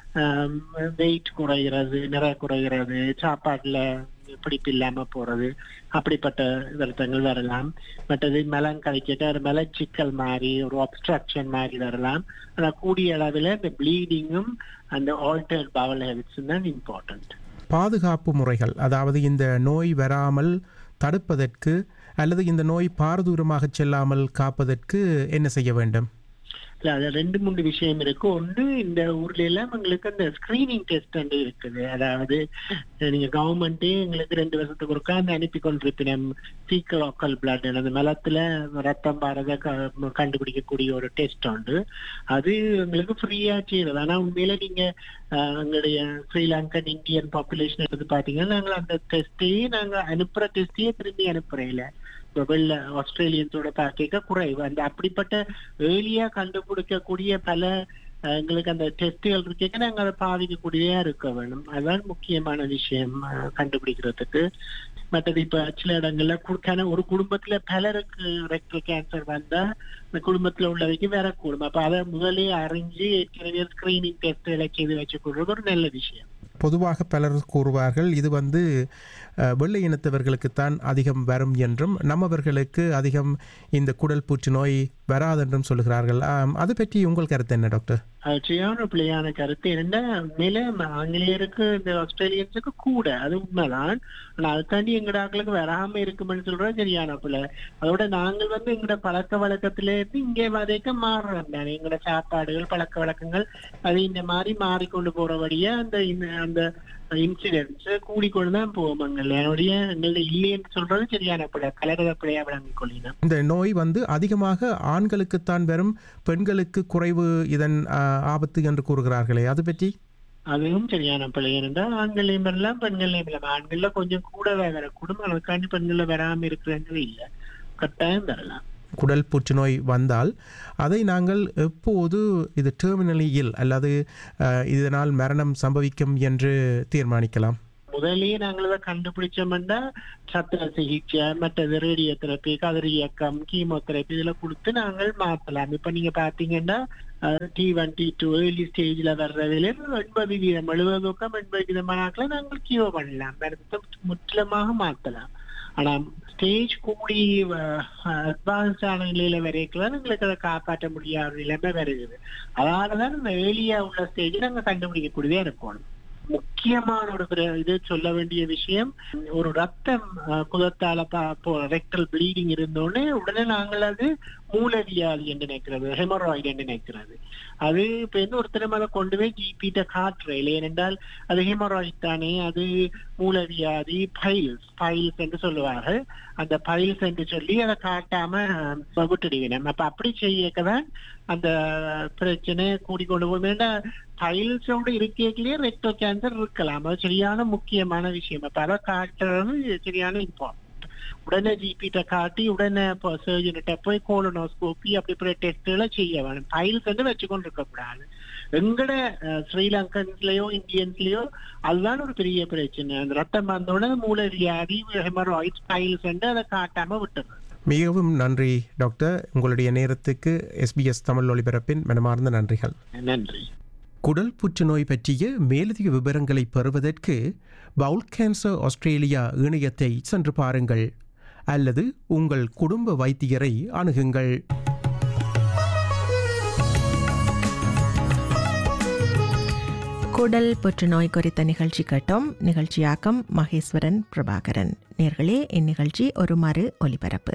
வெயிட் குறைகிறது, நிறை குறைகிறது, சாப்பாட்டுல பிடிப்பு இல்லாம போறது, அப்படிப்பட்ட வருத்தங்கள் வரலாம். மற்றது மலம் கழிக்கிட்ட ஒரு மலச்சிக்கல் மாதிரி ஒரு அப்ஸ்ட்ரக்ஷன் மாதிரி வரலாம். ஆனா கூடிய அளவில் இந்த ப்ளீடிங்கும் அந்த ஆல்டர்ட் பவல் ஹேபிட்ஸ் தான் இம்பார்ட்டன்ட். பாதுகாப்பு முறைகள், அதாவது இந்த நோய் வராமல் தடுப்பதற்கு அல்லது இந்த நோய் பாரதூரமாக செல்லாமல் காப்பதற்கு என்ன செய்ய வேண்டும்? இல்ல, அது ரெண்டு மூணு விஷயம் இருக்கு. ஒன்று, இந்த ஊர்ல எல்லாம் எங்களுக்கு அந்த ஸ்கிரீனிங் டெஸ்ட் இருக்குது. அதாவது நீங்க கவர்மெண்டே எங்களுக்கு ரெண்டு வருஷத்துக்கு ஒருக்கா அந்த அனுப்பி கொண்டிருப்பினம் ஃபீக்கல் ஆக்கல் பிளட், அந்த மலத்துல ரத்தம் பாரத கண்டுபிடிக்கக்கூடிய ஒரு டெஸ்ட் உண்டு. அது எங்களுக்கு ஃப்ரீயா செய்யறது. ஆனா உண்மையில நீங்க எங்களுடைய ஸ்ரீலங்கன் இந்தியன் பாப்புலேஷன் எடுத்து பாத்தீங்கன்னா நாங்கள் அந்த டெஸ்டையே நாங்க அனுப்புற டெஸ்டையே திரும்பி அனுப்புறேன். வெள்ள ஆஸ்திரேலியன்ஸோட பேக்கேஜ் குறைவு. அந்த அப்படிப்பட்ட ஏர்லியா கண்டுபிடிக்கக்கூடிய பல எங்களுக்கு அந்த டெஸ்டுகள் இருக்கேங்க நாங்கள் அதை பாதிக்கக்கூடியதா இருக்க வேணும். அதுதான் முக்கியமான விஷயம் கண்டுபிடிக்கிறதுக்கு. மற்றது இப்ப சில இடங்கள்ல குடுக்கான ஒரு குடும்பத்துல பலருக்கு ரெக்டல் கேன்சர் வந்தா இந்த குடும்பத்துல உள்ளவைக்கு வரக்கூடும். அப்ப அதை முதலே அறிஞ்சு ஏற்கனவே ஸ்கிரீனிங் டெஸ்ட் எல்லாம் செய்து வச்சு கொள்வது ஒரு நல்ல விஷயம். பொதுவாக பலர் கூறுவார்கள் இது வந்து வெள்ளை இனத்தவர்களுக்குத்தான் அதிகம் வரும் என்றும், நம்மவர்களுக்கு அதிகம் இந்த குடல் புற்றுநோய் வராதென்றும் சொல்லுகிறார்கள். ஆம், அது பற்றி உங்கள் கருத்து என்ன டாக்டர்? சரியான பிள்ளையான கருத்து என்னன்னா, உண்மையில ஆங்கிலேயருக்கு இந்த ஆஸ்திரேலியன்ஸுக்கு கூட அது உண்மைதான். ஆனா அதுக்காண்டி எங்கட ஆக்களுக்கு வராம இருக்குமென்னு சொல்றது சரியான பிள்ளை. அதோட நாங்கள் வந்து எங்கட பழக்க வழக்கத்தில இருந்து இங்கே வதைக்க மாறுறோம் தானே. எங்கட சாப்பாடுகள் பழக்க வழக்கங்கள் அது இந்த மாதிரி மாறிக்கொண்டு போறபடியா அந்த அந்த இன்சிடென்ட்ஸ் கூடிக்கொண்டுதான் போவோம். அங்கே என்னுடைய எங்களுடைய இல்லைன்னு சொல்றது சரியான பிள்ளை, கலரத பிள்ளையா விளங்கிக் கொள்ளினோம். இந்த நோய் வந்து அதிகமாக ஆண்களுக்குத்தான் வரும், பெண்களுக்கு குறைவு இதன் ஆபத்து என்று கூறுகிறார்களே, அது பற்றி? அதுவும் சரியான பிள்ளை. இருந்தால் ஆண்களையும் வரலாம் பெண்களையும் வரலாம். ஆண்கள்ல கொஞ்சம் கூட வேற குடும்பம் அதுக்காண்டி பெண்கள்ல வராம இருக்கிறது இல்லை, கட்டாயம் வரலாம். குடல் புற்றுநோய் வந்தால் அதை நாங்கள் எப்போது இது டெர்மினலி இல் அல்லது இதனால் மரணம் சம்பவிக்கும் என்று தீர்மானிக்கலாம்? முதலே நாங்கள் அதை கண்டுபிடிச்சோம்னா சத்திர சிகிச்சை, மற்றது ரேடியோ தெரப்பி, கதிரியக்கம், கீமோதெரப்பி இதெல்லாம் கொடுத்து நாங்கள் மாற்றலாம். இப்ப நீங்க பாத்தீங்கன்னா D one D too early ஸ்டேஜ்ல வர்றதுல எண்பது வீதம் எழுபது பக்கம் எண்பது வீதமானாக்களை நாங்கள் கியூர் பண்ணலாம், மருத்துவ முற்றிலுமாக மாற்றலாம். ஆனா ஸ்டேஜ் கூடி அட்வான்ஸ் ஆன நிலையில வரைக்கலாம் எங்களுக்கு அதை காப்பாற்ற முடியாத நிலைமை வருகிறது. அதனாலதான் இந்த ஏர்லியா உள்ள ஸ்டேஜ் நாங்க கண்டுபிடிக்கக்கூடியதே இருக்கணும். முக்கியமான ஒரு இது சொல்ல வேண்டிய விஷயம், ஒரு ரத்தம் குதத்தால ரெக்டல் ப்ளீடிங் இருந்தோடனே உடனே நாங்கள் அது மூலவியாதி என்று நினைக்கிறது, ஹெமராய்டு என்று நினைக்கிறது. அது இப்ப வந்து ஒருத்தரம் அதை கொண்டு போய் ஜிபிட்ட காட்டுற இல்லை, ஏனென்றால் அது ஹெமராய்டு தானே, அது மூலவியாதி, பைல்ஸ் பைல்ஸ் என்று சொல்லுவார்கள். அந்த பைல்ஸ் என்று சொல்லி அதை காட்டாம விட்டுடுவேன். அப்ப அப்படி செய்யக்கதான் அந்த பிரச்சனை கூடிக்கொண்டு போய் வேண்டாம். பைல்ஸோட இருக்கையிலேயே ரெக்டல் கேன்சர் இருக்கலாம், அது சரியான முக்கியமான விஷயம். அப்ப அதை காட்டுறது சரியான இம்பார்ட்டன்ட். உடனே ஜிபிட்ட காட்டி உடனே சர்ஜன்கிட்ட போய் கோலனோஸ்கோபி அப்படி டெஸ்ட்களை செய்ய வேணும். பைல்ஸ் வந்து வச்சுக்கொண்டு இருக்க கூடாது. எங்கட ஸ்ரீலங்கன்ஸ்லயோ இந்தியன்ஸ்லயோ அதுதான் ஒரு பெரிய பிரச்சனை. அந்த ரத்தம் வந்தோடனே மூலவியாதி, ஹெமராய்ட்ஸ், பைல்ஸ் வந்து அதை காட்டாம விட்டுறது. மிகவும் நன்றி டாக்டர், உங்களுடைய நேரத்துக்கு எஸ்பிஎஸ் தமிழ் ஒலிபரப்பின் மனமார்ந்த நன்றிகள். நன்றி. குடல் புற்றுநோய் பற்றிய மேலதிக விவரங்களை பெறுவதற்கு பவுல் கேன்சர் ஆஸ்திரேலியா இணையத்தை சென்று பாருங்கள் அல்லது உங்கள் குடும்ப வைத்தியரை அணுகுங்கள். குடல் புற்றுநோய் குறித்த நிகழ்ச்சி கேட்டோம். நிகழ்ச்சியாக்கம் மகேஸ்வரன் பிரபாகரன். நேர்களே, இந்நிகழ்ச்சி ஒரு மறு ஒலிபரப்பு.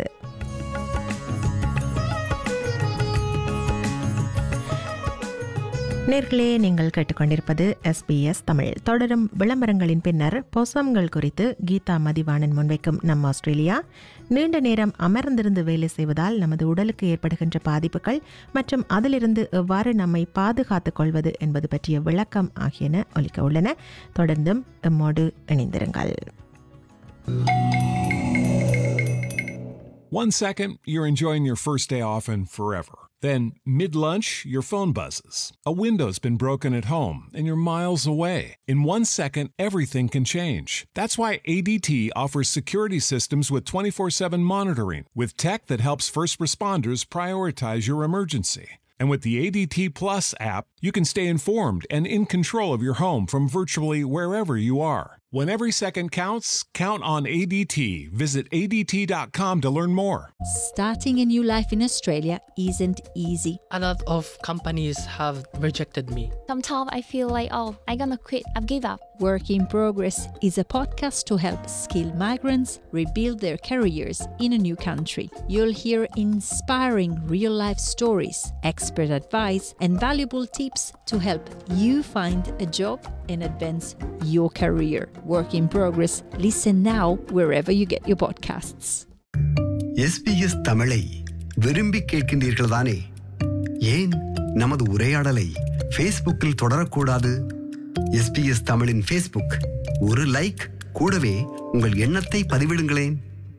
நேர்களே, நீங்கள் கேட்டுக்கொண்டிருப்பது எஸ்பிஎஸ் தமிழ். தொடரும் விளம்பரங்களின் பின்னர் பொசம்கள் குறித்து கீதா மதிவாணன் முன்வைக்கும் நம்ம ஆஸ்திரேலியா, நீண்ட நேரம் அமர்ந்திருந்து வேலை செய்வதால் நமது உடலுக்கு ஏற்படுகின்ற பாதிப்புகள் மற்றும் அதிலிருந்து எவ்வாறு நம்மை பாதுகாத்துக் கொள்வது என்பது பற்றிய விளக்கம் ஆகியன ஒலிக்க உள்ளன. தொடர்ந்தும் எம்மோடு இணைந்திருங்கள். One second, you're enjoying your first day off and forever. Then, mid-lunch, your phone buzzes. A window's been broken at home, and you're miles away. In one second, everything can change. That's why A D T offers security systems with twenty-four seven monitoring, with tech that helps first responders prioritize your emergency. And with the A D T Plus app, you can stay informed and in control of your home from virtually wherever you are. When every second counts, count on A D T. Visit A D T dot com to learn more. Starting a new life in Australia isn't easy. A lot of companies have rejected me. Sometimes I feel like, oh, I'm gonna quit, I've give up. Work in Progress is a podcast to help skilled migrants rebuild their careers in a new country. You'll hear inspiring real-life stories, expert advice, and valuable tips to help you find a job and advance your career. Work in Progress. Listen now wherever you get your podcasts. SBS தமிழை விரும்பி கேட்கின்றீர்கள் தானே? ஏன் நமது உரையாடலை ஃபேஸ்புக்கில் தொடரக்கூடாது? எஸ்பிஎஸ் தமிழின் ஃபேஸ்புக், ஒரு லைக், கூடவே உங்கள் எண்ணத்தை பதிவிடுங்களேன்.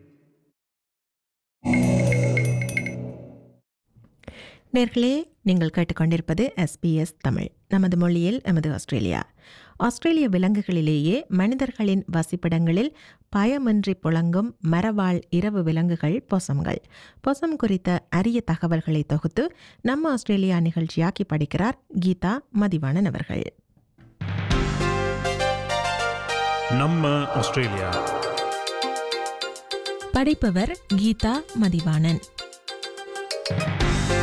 நேர்களே, நீங்கள் கேட்டுக்கொண்டிருப்பது எஸ்பிஎஸ் தமிழ், நமது மொழியில் எமது ஆஸ்திரேலியா. ஆஸ்திரேலிய விலங்குகளிலேயே மனிதர்களின் வசிப்பிடங்களில் பயமின்றி புழங்கும் மரவாழ் இரவு விலங்குகள் பொசம்கள். பொசம் குறித்த அரிய தகவல்களை தொகுத்து நம்ம ஆஸ்திரேலியா நிகழ்ச்சியாக்கி படிக்கிறார் கீதா மதிவாணன் அவர்கள். நம்ம ஆஸ்திரேலியா படிப்பவர் கீதா மதிவாணன்.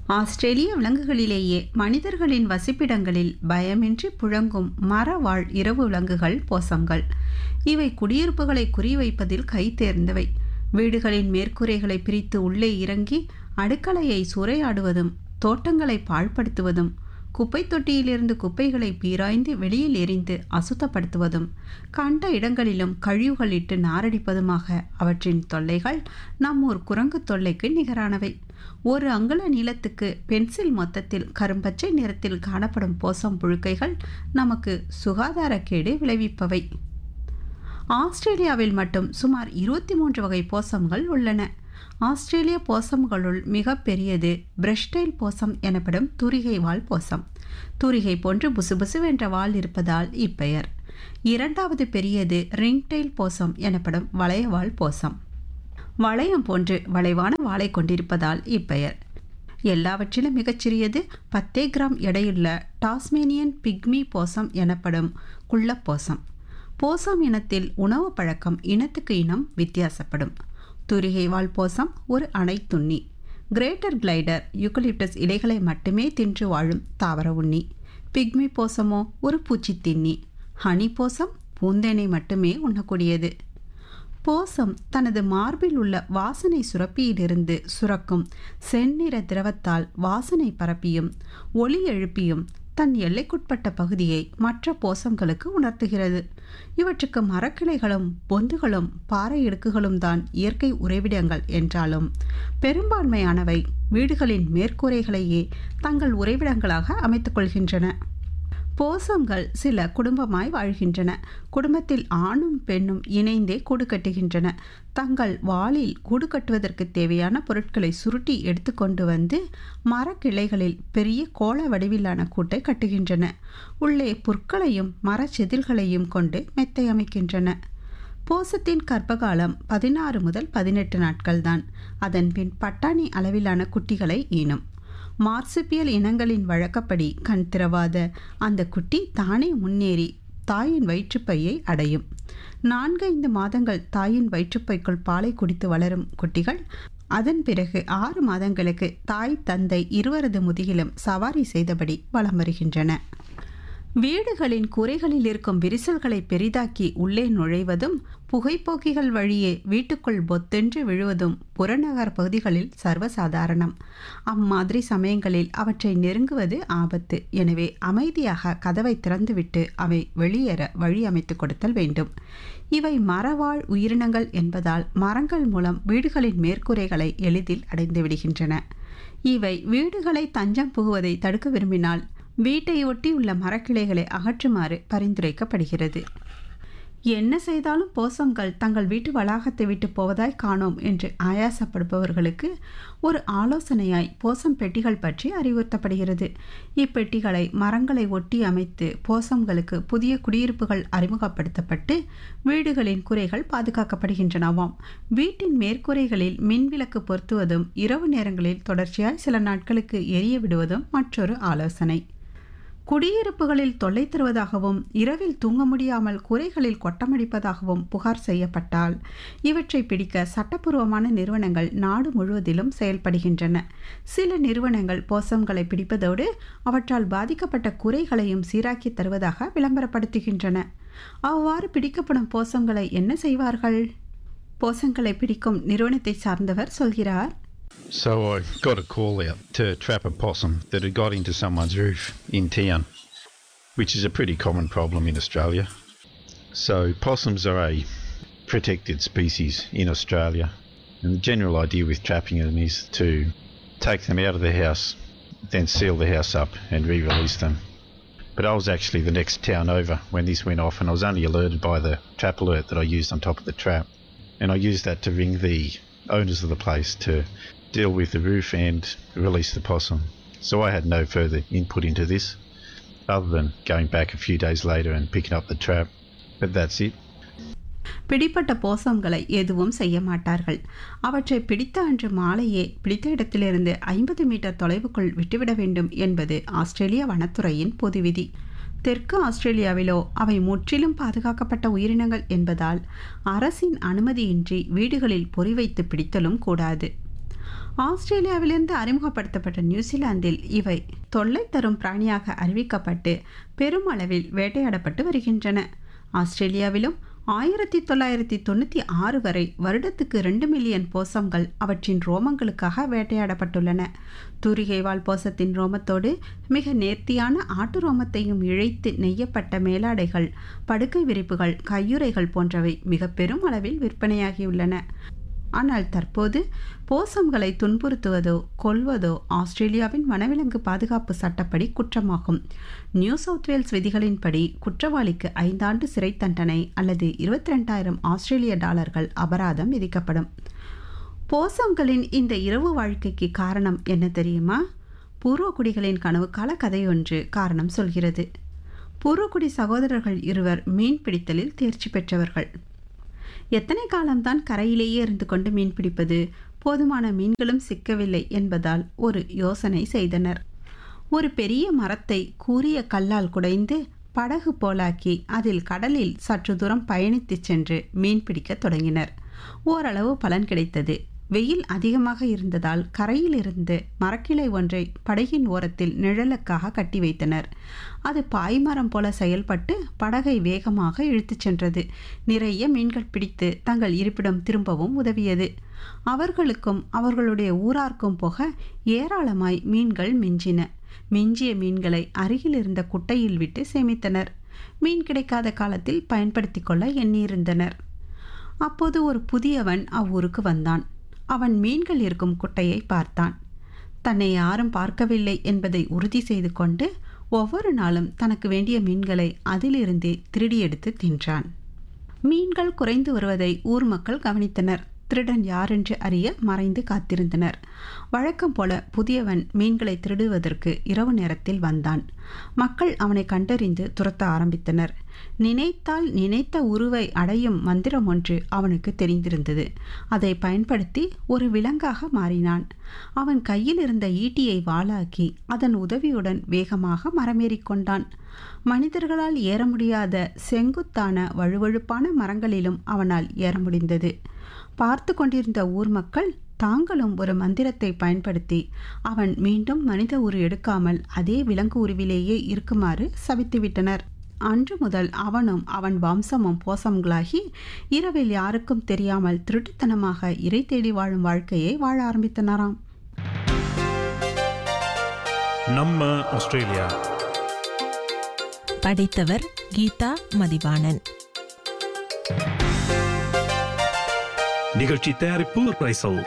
ஆஸ்திரேலிய விலங்குகளிலேயே மனிதர்களின் வசிப்பிடங்களில் பயமின்றி புழங்கும் மரவாழ் இரவு விலங்குகள் போசம்கள். இவை குடியிருப்புகளை குறிவைப்பதில் கைதேர்ந்தவை. வீடுகளின் மேற்கூரைகளை பிரித்து உள்ளே இறங்கி அடுக்கலையை சூறையாடுவதும் தோட்டங்களை பாழ்படுத்துவதும் குப்பை தொட்டியிலிருந்து குப்பைகளை பீராய்ந்து வெளியில் எரிந்து அசுத்தப்படுத்துவதும் கண்ட இடங்களிலும் கழிவுகள் இட்டு நாரடிப்பதுமாக அவற்றின் தொல்லைகள் நம்மூர் குரங்கு தொல்லைக்கு நிகரானவை. ஒரு அங்குல நீளத்துக்கு பென்சில் மொத்தத்தில் கரும்பச்சை நிறத்தில் காணப்படும் போசம் புழுக்கைகள் நமக்கு சுகாதாரக்கேடு விளைவிப்பவை. ஆஸ்திரேலியாவில் மட்டும் சுமார் இருபத்தி மூன்று வகை போசம்கள் உள்ளன. ஆஸ்திரேலிய போசம்களுள் மிக பெரியது பிரஷ்டைல் போசம் எனப்படும் தூரிகை வால் போசம். தூரிகை போன்று புசுபுசுவென்ற வால் இருப்பதால் இப்பெயர். இரண்டாவது பெரியது ரிங்டெயில் போசம் எனப்படும் வளையவால் போசம். வளையம் போன்று வளைவான வாளை கொண்டிருப்பதால் இப்பெயர். எல்லாவற்றிலும் மிகச்சிறியது பத்தே கிராம் எடையுள்ள டாஸ்மேனியன் பிக்மி போசம் எனப்படும் குள்ளப்போசம். போசம் இனத்தில் உணவு பழக்கம் இனத்துக்கு இனம் வித்தியாசப்படும். தூரிகை வால் போசம் ஒரு அணைத்துண்ணி. கிரேட்டர் கிளைடர் யூக்கலிப்டஸ் இலைகளை மட்டுமே தின்று வாழும் தாவர உண்ணி. பிக்மி போசமோ ஒரு பூச்சி தின்னி. ஹனி போசம் பூந்தேனை மட்டுமே உண்ணக்கூடியது. போசம் தனது மார்பில் உள்ள வாசனை சுரப்பியிலிருந்து சுரக்கும் செந்நிற திரவத்தால் வாசனை பரப்பியும் ஒலி எழுப்பியும் தன் எல்லைக்குட்பட்ட பகுதியை மற்ற போசங்களுக்கு உணர்த்துகிறது. இவற்றுக்கு மரக்கிளைகளும் பொந்துகளும் பாறை இடுக்குகளும் தான் இயற்கை உறைவிடங்கள் என்றாலும் பெரும்பான்மையானவை வீடுகளின் மேற்கூரைகளையே தங்கள் உறைவிடங்களாக அமைத்துக் கொள்கின்றன. போசம்கள் சில குடும்பமாய் வாழ்கின்றன. குடும்பத்தில் ஆணும் பெண்ணும் இணைந்தே கூடு கட்டுகின்றன. தங்கள் வாளில் கூடு கட்டுவதற்கு தேவையான பொருட்களை சுருட்டி எடுத்துக்கொண்டு வந்து மரக்கிளைகளில் பெரிய கோள வடிவிலான கூட்டை கட்டுகின்றன. உள்ளே புற்களையும் மரச்செதில்களையும் கொண்டு மெத்தை அமைக்கின்றன. போசத்தின் கர்ப்பகாலம் பதினாறு முதல் பதினெட்டு நாட்கள்தான். அதன் பின் பட்டாணி அளவிலான குட்டிகளை ஈனும். மார்சுபியல் இனங்களின் வழக்கப்படி கண் திறவாத அந்த குட்டி தானே முன்னேறி தாயின் வயிற்றுப்பையை அடையும். நான்கைந்து மாதங்கள் தாயின் வயிற்றுப்பைக்குள் பாலை குடித்து வளரும் குட்டிகள் அதன் பிறகு ஆறு மாதங்களுக்கு தாய் தந்தை இருவரது முதுகிலும் சவாரி செய்தபடி வலம் வருகின்றன. வீடுகளின் கூரைகளில் இருக்கும் விரிசல்களை பெரிதாக்கி உள்ளே நுழைவதும் புகைப்போக்கிகள் வழியே வீட்டுக்குள் பொத்தென்று விழுவதும் புறநகர் பகுதிகளில் சர்வசாதாரணம். அம்மாதிரி சமயங்களில் அவற்றை நெருங்குவது ஆபத்து. எனவே அமைதியாக கதவை திறந்துவிட்டு அவை வெளியேற வழி அமைத்து கொடுத்தல் வேண்டும். இவை மரவாழ் உயிரினங்கள் என்பதால் மரங்கள் மூலம் வீடுகளின் மேற்கூரைகளை எளிதில் அடைந்து விடுகின்றன. இவை வீடுகளை தஞ்சம் புகுவதை தடுக்க விரும்பினால் வீட்டை ஒட்டி உள்ள மரக்கிளைகளை அகற்றுமாறு பரிந்துரைக்கப்படுகிறது. என்ன செய்தாலும் போசம்கள் தங்கள் வீட்டு வளாகத்தை விட்டு போவதாய் காணோம் என்று ஆயாசப்படுபவர்களுக்கு ஒரு ஆலோசனையாய் போசம் பெட்டிகள் பற்றி அறிவுறுத்தப்படுகிறது. இப்பெட்டிகளை மரங்களை ஒட்டி அமைத்து போசம்களுக்கு புதிய குடியிருப்புகள் அறிமுகப்படுத்தப்பட்டு வீடுகளின் குறைகள் பாதுகாக்கப்படுகின்றனவாம். வீட்டின் மேற்கூரைகளில் மின்விளக்கு பொருத்துவதும் இரவு நேரங்களில் தொடர்ச்சியாய் சில நாட்களுக்கு எரிய விடுவதும் மற்றொரு ஆலோசனை. குடியிருப்புகளில் தொல்லை தருவதாகவும் இரவில் தூங்க முடியாமல் கூரைகளில் கொட்டமடிப்பதாகவும் புகார் செய்யப்பட்டால் இவற்றை பிடிக்க சட்டப்பூர்வமான நிறுவனங்கள் நாடு முழுவதிலும் செயல்படுகின்றன. சில நிறுவனங்கள் போசம்களை பிடிப்பதோடு அவற்றால் பாதிக்கப்பட்ட கூரைகளையும் சீராக்கி தருவதாக விளம்பரப்படுத்துகின்றன. அவ்வாறு பிடிக்கப்படும் போசம்களை என்ன செய்வார்கள்? போசங்களை பிடிக்கும் நிறுவனத்தை சார்ந்தவர் சொல்கிறார். So I got a call out to trap a possum that had got into someone's roof in town, which is a pretty common problem in Australia. So possums are a protected species in Australia, and the general idea with trapping them is to take them out of the house, then seal the house up and re-release them. But I was actually the next town over when this went off, and I was only alerted by the trap alert that I used on top of the trap, and I used that to ring the owners of the place to deal with the roof and release the possum. So I had no further input into this other than going back a few days later and picking up the trap. But that's it. பிடிப்பட்ட போசம்களை எதுவும் செய்ய மாட்டார்கள். அவற்றை பிடித்த அன்று மாலையே பிடித்த இடத்திலிருந்து ஐம்பது மீட்டர் தொலைவுக்குள் விட்டுவிட வேண்டும் என்பது ஆஸ்திரேலிய வனத்துறையின் பொது விதி. தெற்கு ஆஸ்திரேலியாவிலோ அவை முற்றிலும் பாதுகாக்கப்பட்ட உயிரினங்கள் என்பதால் அரசின் அனுமதியின்றி வீடுகளில் பொறி வைத்து பிடித்தலும் கூடாது. ஆஸ்திரேலியாவிலிருந்து அறிமுகப்படுத்தப்பட்ட நியூசிலாந்தில் இவை தொல்லை தரும் பிராணியாக அறிவிக்கப்பட்டு பெருமளவில் வேட்டையாடப்பட்டு வருகின்றன. ஆஸ்திரேலியாவிலும் ஆயிரத்தி தொள்ளாயிரத்தி தொண்ணூற்றி ஆறு வரை வருடத்துக்கு ரெண்டு மில்லியன் போசம்கள் அவற்றின் ரோமங்களுக்காக வேட்டையாடப்பட்டுள்ளன. தூரிகை வால் போசத்தின் ரோமத்தோடு மிக நேர்த்தியான ஆட்டு ரோமத்தையும் இழைத்து நெய்யப்பட்ட மேலாடைகள், படுக்கை விரிப்புகள், கையுறைகள் போன்றவை மிக பெரும் அளவில் விற்பனையாகியுள்ளன. ஆனால் தற்போது போசம்களை துன்புறுத்துவதோ கொல்வதோ ஆஸ்திரேலியாவின் வனவிலங்கு பாதுகாப்பு சட்டப்படி குற்றமாகும். நியூ சவுத் வேல்ஸ் விதிகளின்படி குற்றவாளிக்கு ஐந்தாண்டு சிறை தண்டனை அல்லது இருபத்தி ரெண்டாயிரம் ஆஸ்திரேலிய டாலர்கள் அபராதம் விதிக்கப்படும். போசம்களின் இந்த இரவு வாழ்க்கைக்கு காரணம் என்ன தெரியுமா? பூர்வக்குடிகளின் கனவுக்கால கதையொன்று காரணம் சொல்கிறது. பூர்வக்குடி சகோதரர்கள் இருவர் மீன் பிடித்தலில் தேர்ச்சி பெற்றவர்கள். எத்தனை காலம்தான் கரையிலேயே இருந்து கொண்டு மீன் பிடிப்பது? போதுமான மீன்களும் சிக்கவில்லை என்பதால் ஒரு யோசனை செய்தனர். ஒரு பெரிய மரத்தை கூரிய கல்லால் குடைந்து படகு போலாக்கி அதில் கடலில் சற்று தூரம் பயணித்து சென்று மீன் பிடிக்க தொடங்கினர். ஓரளவு பலன் கிடைத்தது. வெயில் அதிகமாக இருந்ததால் கரையில் இருந்து மரக்கிளை ஒன்றை படகின் ஓரத்தில் நிழலுக்காக கட்டி வைத்தனர். அது பாய்மரம் போல செயல்பட்டு படகை வேகமாக இழுத்துச் சென்றது. நிறைய மீன்கள் பிடித்து தங்கள் இருப்பிடம் திரும்பவும் உதவியது. அவர்களுக்கும் அவர்களுடைய ஊரார்க்கும் போக ஏராளமாய் மீன்கள் மிஞ்சின. மிஞ்சிய மீன்களை அருகில் இருந்த குட்டையில் விட்டு சேமித்தனர். மீன் கிடைக்காத காலத்தில் பயன்படுத்தி கொள்ள எண்ணியிருந்தனர். அப்போது ஒரு புதியவன் அவ்வூருக்கு வந்தான். அவன் மீன்கள் இருக்கும் குட்டையை பார்த்தான். தன்னை யாரும் பார்க்கவில்லை என்பதை உறுதி செய்து கொண்டு ஒவ்வொரு நாளும் தனக்கு வேண்டிய மீன்களை அதிலிருந்தே திருடி எடுத்து தின்றான். மீன்கள் குறைந்து வருவதை ஊர் மக்கள் கவனித்தனர். திருடன் யாரென்று அறிய மறைந்து காத்திருந்தனர். வழக்கம் போல புதியவன் மீன்களை திருடுவதற்கு இரவு நேரத்தில் வந்தான். மக்கள் அவனை கண்டறிந்து துரத்த ஆரம்பித்தனர். நினைத்தால் நினைத்த உருவை அடையும் மந்திரம் ஒன்று அவனுக்கு தெரிந்திருந்தது. அதை பயன்படுத்தி ஒரு விலங்காக மாறினான். அவன் கையில் இருந்த ஈட்டியை வாளாக்கி அதன் உதவியுடன் வேகமாக மரமேறிக்கொண்டான். மனிதர்களால் ஏற முடியாத செங்குத்தான வழுவழுப்பான மரங்களிலும் அவனால் ஏற முடிந்தது. பார்த்து கொண்டிருந்த ஊர் மக்கள் தாங்களும் ஒரு மந்திரத்தை பயன்படுத்தி அவன் மீண்டும் மனித உரு எடுக்காமல் அதே விலங்கு உருவிலேயே இருக்குமாறு சபித்துவிட்டனர். அன்று முதல் அவனும் அவன் வம்சமும் போசம்களாகி இரவில் யாருக்கும் தெரியாமல் திருட்டுத்தனமாக இறை தேடி வாழும் வாழ்க்கையை வாழ ஆரம்பித்தனராம். நம்ம ஆஸ்திரேலியா. படித்தவர் கீதா மதிவாணன். நிகழ்ச்சி தயாரிப்பு பிரைசல்.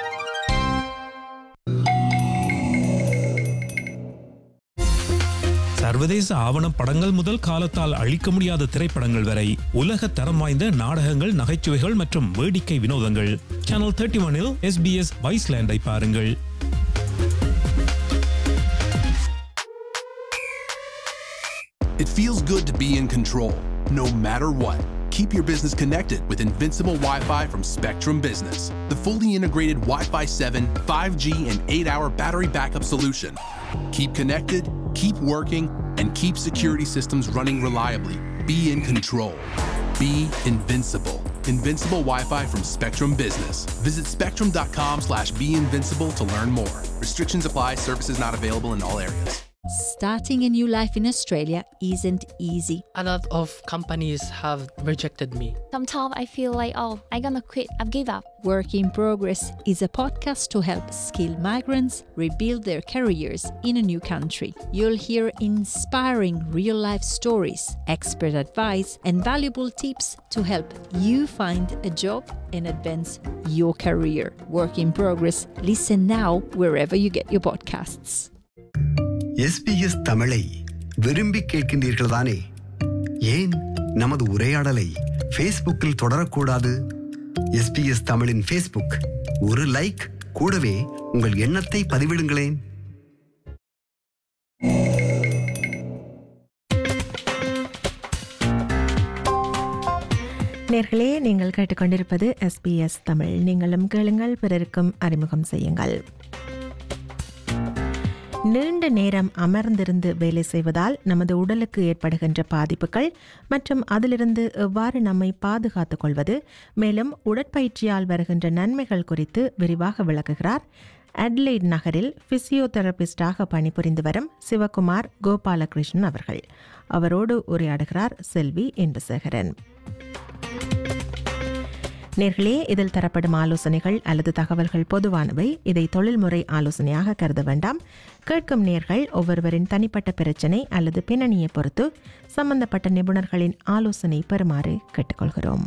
சர்வதேச ஆவணப் படங்கள் முதல் காலத்தால் அழிக்க முடியாத திரைப்படங்கள் வரை உலக தரம் வாய்ந்த நாடகங்கள், நகைச்சுவைகள் மற்றும் வேடிக்கை வினோதங்கள். சேனல் முப்பத்தி ஒன்றில் எஸ்பிஎஸ் வைஸ்லேண்டை பாருங்கள். It feels good to be in control, no matter what. Keep your business connected with Invincible Wi-Fi from Spectrum Business, the fully integrated Wi-Fi seven, five G, and eight hour battery backup solution. Keep connected, keep working, and keep security systems running reliably. Be in control. Be invincible. Invincible Wi-Fi from Spectrum Business. Visit spectrum.com slash be invincible to learn more. Restrictions apply. Services not available in all areas. Starting a new life in Australia isn't easy. A lot of companies have rejected me. Sometimes I feel like, oh, I'm gonna quit. I've given up. Work in Progress is a podcast to help skilled migrants rebuild their careers in a new country. You'll hear inspiring real-life stories, expert advice, and valuable tips to help you find a job and advance your career. Work in Progress. Listen now wherever you get your podcasts. SBS தமிழை விரும்பி கேட்கின்றீர்கள் தானே? ஏன் நமது உரையாடலை ஃபேஸ்புக்கில் தொடரக்கூடாது? எஸ்பிஎஸ் தமிழின் ஃபேஸ்புக், ஒரு லைக், கூடவே உங்கள் எண்ணத்தை பதிவிடுங்களேன். நேர்களே, நீங்கள் கேட்டுக்கொண்டிருப்பது எஸ்பிஎஸ் தமிழ். நீங்களும் கேளுங்கள், பிறருக்கும் அறிமுகம் செய்யுங்கள். நீண்ட நேரம் அமர்ந்திருந்து வேலை செய்வதால் நமது உடலுக்கு ஏற்படுகின்ற பாதிப்புகள் மற்றும் அதிலிருந்து எவ்வாறு நம்மை பாதுகாத்துக் கொள்வது, மேலும் உடற்பயிற்சியால் வருகின்ற நன்மைகள் குறித்து விரிவாக விளக்குகிறார் அட்லைட் நகரில் பிசியோதெரபிஸ்டாக பணிபுரிந்து வரும் சிவகுமார் கோபாலகிருஷ்ணன் அவர்கள். அவரோடு உரையாடுகிறார் செல்வி இன்பசேகரன். நேர்களே, இதில் தரப்படும் ஆலோசனைகள் அல்லது தகவல்கள் பொதுவானவை. இதை தொழில்முறை ஆலோசனையாக கருத வேண்டாம். கேட்கும் நேர்கள் ஒவ்வொருவரின் தனிப்பட்ட பிரச்சினை அல்லது பின்னணியை பொறுத்து சம்பந்தப்பட்ட நிபுணர்களின் ஆலோசனை பெறுமாறு கேட்டுக்கொள்கிறோம்.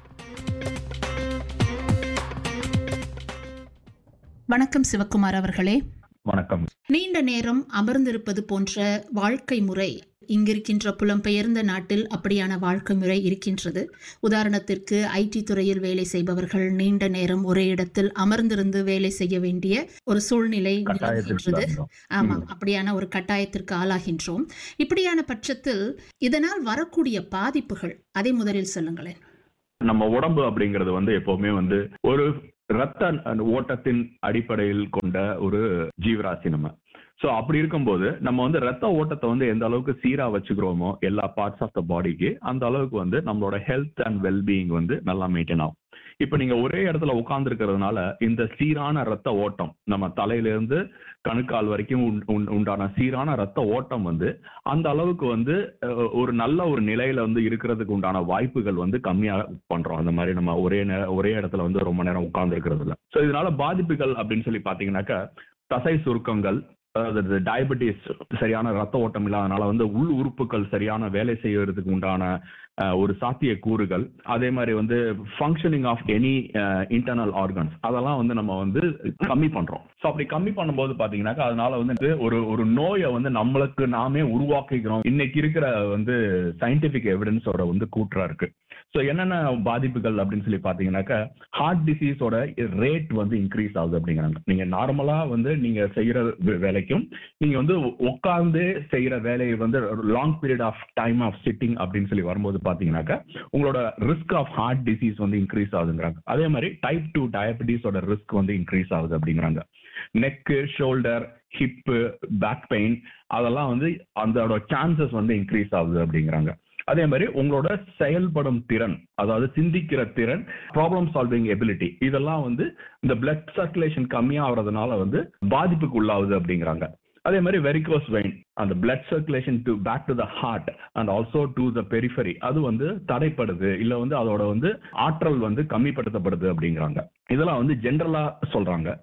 வணக்கம் சிவகுமார் அவர்களே. வணக்கம். நீண்ட நேரம் அமர்ந்திருப்பது போன்ற வாழ்க்கை முறை இங்கிருக்கின்ற புலம்பெயர்ந்த நாட்டில் அப்படியான வாழ்க்கை முறை இருக்கின்றது. உதாரணத்திற்கு ஐடி துறையில் வேலை செய்பவர்கள் நீண்ட நேரம் ஒரே இடத்தில் அமர்ந்திருந்து வேலை செய்ய வேண்டிய ஒரு சூழ்நிலை நிலவுகின்றது. ஆமாம், அப்படியான ஒரு கட்டாயத்திற்கு ஆளாகின்றோம். இப்படியான பட்சத்தில் இதனால் வரக்கூடிய பாதிப்புகள் அதை முதலில் சொல்லுங்களேன். நம்ம உடம்பு அப்படிங்கிறது வந்து எப்பவுமே வந்து ஒரு ரத்த ஓட்டத்தின் அடிப்படையில் கொண்ட ஒரு ஜீவராசி நம்ம. ஸோ அப்படி இருக்கும்போது நம்ம வந்து ரத்த ஓட்டத்தை வந்து எந்த அளவுக்கு சீரா வச்சுக்கிறோமோ எல்லா பார்ட்ஸ் ஆஃப் த பாடிக்கு, அந்த அளவுக்கு வந்து நம்மளோட ஹெல்த் அண்ட் வெல்பீயிங் வந்து நல்லா மெயின்டைன் ஆகும். இப்ப நீங்க ஒரே இடத்துல உட்கார்ந்து இருக்கிறதுனால இந்த சீரான ரத்த ஓட்டம் நம்ம தலையிலிருந்து கணுக்கால் வரைக்கும் உண்டான சீரான ரத்த ஓட்டம் வந்து அந்த அளவுக்கு வந்து ஒரு நல்ல ஒரு நிலையில வந்து இருக்கிறதுக்கு உண்டான வாய்ப்புகள் வந்து கம்மியா பண்றோம். அந்த மாதிரி நம்ம ஒரே ஒரே இடத்துல வந்து ரொம்ப நேரம் உட்கார்ந்து இருக்கிறதுல. ஸோ இதனால பாதிப்புகள் அப்படின்னு சொல்லி பாத்தீங்கன்னாக்கா தசை சுருக்கங்கள், அதாவது டயபெட்டிஸ், சரியான ரத்த ஓட்டம் இல்லாதனால வந்து உள் உறுப்புகள் சரியான வேலை செய்யறதுக்கு உண்டான ஒரு சாத்திய கூறுகள், அதே மாதிரி வந்து functioning of any internal organs, அதெல்லாம் வந்து நம்ம வந்து கம்மி பண்றோம். ஸோ அப்படி கம்மி பண்ணும்போது பாத்தீங்கன்னாக்கா அதனால வந்து ஒரு ஒரு நோயை வந்து நம்மளுக்கு நாமே உருவாக்கிக்கிறோம். இன்னைக்கு இருக்கிற வந்து சயின்டிபிக் எவிடன்ஸோட வந்து கூற்றா இருக்கு. ஸோ என்னென்ன பாதிப்புகள் அப்படின்னு சொல்லி பாத்தீங்கன்னாக்கா ஹார்ட் டிசீஸோட ரேட் வந்து இன்க்ரீஸ் ஆகுது அப்படிங்கிறாங்க. நீங்க நார்மலா வந்து நீங்க செய்யற வேலைக்கும் நீங்க வந்து உட்கார்ந்து செய்யற வேலையை வந்து long period of time of sitting அப்படின்னு சொல்லி வரும்போது பாத்தீங்கன்னாக்கா உங்களோட ரிஸ்க் ஆஃப் ஹார்ட் டிசீஸ் வந்து இன்க்ரீஸ் ஆகுதுங்கிறாங்க. அதே மாதிரி டைப் டூ டயபெட்டிஸோட ரிஸ்க் வந்து இன்க்ரீஸ் ஆகுது அப்படிங்கிறாங்க. Neck, shoulder, hip, back pain, அதெல்லாம் வந்து அதோட சான்சஸ் வந்து இன்க்ரீஸ் ஆகுது அப்படிங்கிறாங்க. அதே மாதிரி உங்களோட செயல்படும் திறன், அதாவது சிந்திக்கிற திறன், ப்ராப்ளம் சால்விங் எபிலிட்டி, இதெல்லாம் வந்து இந்த பிளட் சர்க்குலேஷன் கம்மியாகிறதுனால வந்து பாதிப்புக்கு உள்ளாகுது அப்படிங்கிறாங்க. அதே மாதிரி வெரிகோஸ் வெயின், அந்த blood circulation to back to the heart and also to the periphery, அது வந்து தடைப்படுது, இல்ல வந்து அதோட வந்து ஆற்றல் வந்து கம்மிப்படுத்தப்படுது அப்படிங்கிறாங்க. இதெல்லாம் வந்து ஜென்ரலா சொல்றாங்க.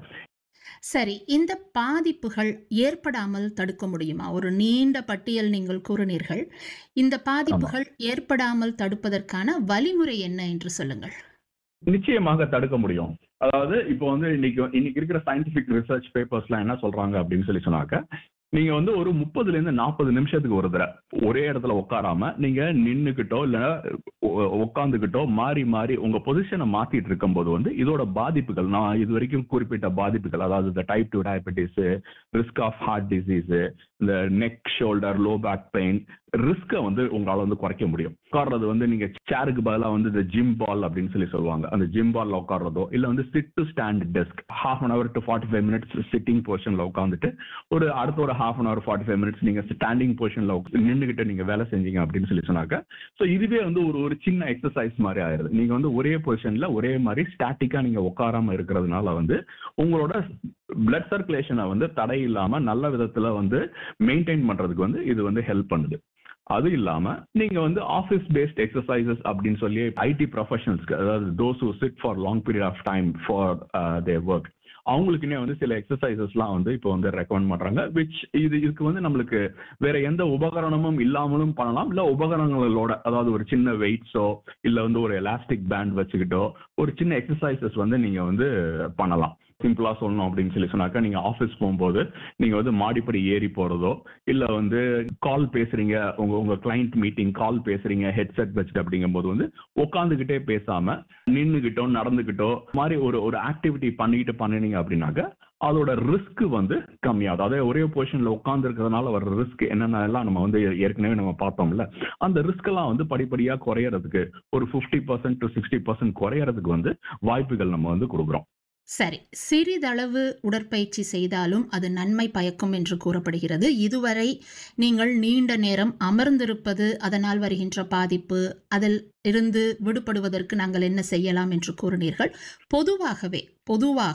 சரி, இந்த பாதிப்புகள் ஏற்படாமல் தடுக்க முடியுமா? ஒரு நீண்ட பட்டியல் நீங்கள் கூறினீர்கள். இந்த பாதிப்புகள் ஏற்படாமல் தடுப்பதற்கான வழிமுறை என்ன என்று சொல்லுங்கள். நிச்சயமாக தடுக்க முடியும். அதாவது இப்போ வந்து இன்னைக்கு இன்னைக்கு இருக்கிற சயின்டிபிக் ரிசர்ச் பேப்பர்ஸ்லாம் என்ன சொல்றாங்க அப்படின்னு சொல்லி சொன்னாக்க, நீங்க வந்து ஒரு முப்பதுல இருந்து நாற்பது நிமிஷத்துக்கு ஒரு தடவை ஒரே இடத்துல உட்காராம நீங்க நின்னுக்கிட்டோ இல்ல உட்காந்துக்கிட்டோ மாறி மாறி உங்க பொசிஷனை மாத்திட்டு இருக்கும் போது வந்து இதோட பாதிப்புகள், நான் இது வரைக்கும் குறிப்பிட்ட பாதிப்புகள், அதாவது இந்த type two diabetes, risk of heart disease, இந்த neck, shoulder, low back pain, ரிஸ்கை வந்து உங்களால வந்து குறைக்க முடியும். உட்கார்றது வந்து நீங்க சேருக்கு பதிலாக வந்து இந்த ஜிம் பால் அப்படின்னு சொல்லி சொல்லுவாங்க, அந்த ஜிம் பால்ல உட்கார்றதோ இல்ல வந்து chit to stand desk, half an hour to forty five minutes sitting பொசிஷன்ல உட்காந்துட்டு ஒரு அடுத்த ஒரு half an hour forty five minutes நீங்க ஸ்டாண்டிங் பொசிஷன்ல நின்றுகிட்டு நீங்க வேலை செஞ்சீங்க அப்படின்னு சொல்லி சொன்னாக்க, ஸோ இதுவே வந்து ஒரு ஒரு சின்ன எக்ஸசைஸ் மாதிரி ஆயிருது. நீங்க வந்து ஒரே பொசிஷன்ல ஒரே மாதிரி ஸ்டாட்டிக்கா நீங்க உட்காராம இருக்கிறதுனால வந்து உங்களோட பிளட் சர்க்குலேஷனை வந்து தடை இல்லாம நல்ல விதத்துல வந்து மெயின்டைன் பண்றதுக்கு வந்து இது வந்து ஹெல்ப் பண்ணுது. அது இல்லாம நீங்க வந்து ஆஃபீஸ் பேஸ்ட் எக்ஸசைசஸ் அப்படின்னு சொல்லி ஐடி ப்ரொஃபஷனல்ஸ்க்கு, அதாவது those who chit for long period of time for their work, அவங்களுக்குன்னே வந்து சில எக்ஸசைசஸ்லாம் வந்து இப்போ வந்து ரெக்கமெண்ட் பண்றாங்க. விச் இது இதுக்கு வந்து நம்மளுக்கு வேற எந்த உபகரணமும் இல்லாமலும் பண்ணலாம், இல்ல உபகரணங்களோட, அதாவது ஒரு சின்ன வெயிட்ஸோ இல்ல வந்து ஒரு எலாஸ்டிக் பேண்ட் வச்சுக்கிட்டோ ஒரு சின்ன எக்ஸசைசஸ் வந்து நீங்க வந்து பண்ணலாம். சிம்பிளா சொல்லணும் அப்படின்னு சொல்லி சொன்னாக்கா, நீங்க ஆஃபீஸ் போகும்போது நீங்க வந்து மாடிப்படி ஏறி போறதோ இல்ல வந்து கால் பேசுறீங்க, உங்க உங்க கிளைண்ட் மீட்டிங் கால் பேசுறீங்க ஹெட்செட் வச்சுட்டு, அப்படிங்கும் போது வந்து உட்காந்துக்கிட்டே பேசாம நின்னுகிட்டோ நடந்துகிட்டோ மாதிரி ஒரு ஒரு ஆக்டிவிட்டி பண்ணிக்கிட்டு பண்ணினீங்க அப்படின்னாக்க அதோட ரிஸ்க் வந்து கம்மியாகும். அதாவது ஒரே பொசிஷன்ல உட்கார்ந்து இருக்கிறதுனால வர ரிஸ்க் என்னென்ன எல்லாம் நம்ம வந்து ஏற்கனவே நம்ம பார்த்தோம்ல, அந்த ரிஸ்க் எல்லாம் வந்து படிப்படியா குறையறதுக்கு ஒரு fifty percent to sixty percent குறையறதுக்கு வந்து வாய்ப்புகள் நம்ம வந்து கொடுக்குறோம். சரி, சிறிதளவு உடற்பயிற்சி செய்தாலும் அது நன்மை பயக்கும் என்று கூறப்படுகிறது. இதுவரை நீங்கள் நீண்ட நேரம் அமர்ந்திருப்பது, அதனால் வருகின்ற பாதிப்பு, அதில் இருந்து விடுபடுவதற்கு நாங்கள் என்ன செய்யலாம் என்று கூறினீர்கள். பொதுவாகவே பொதுவாக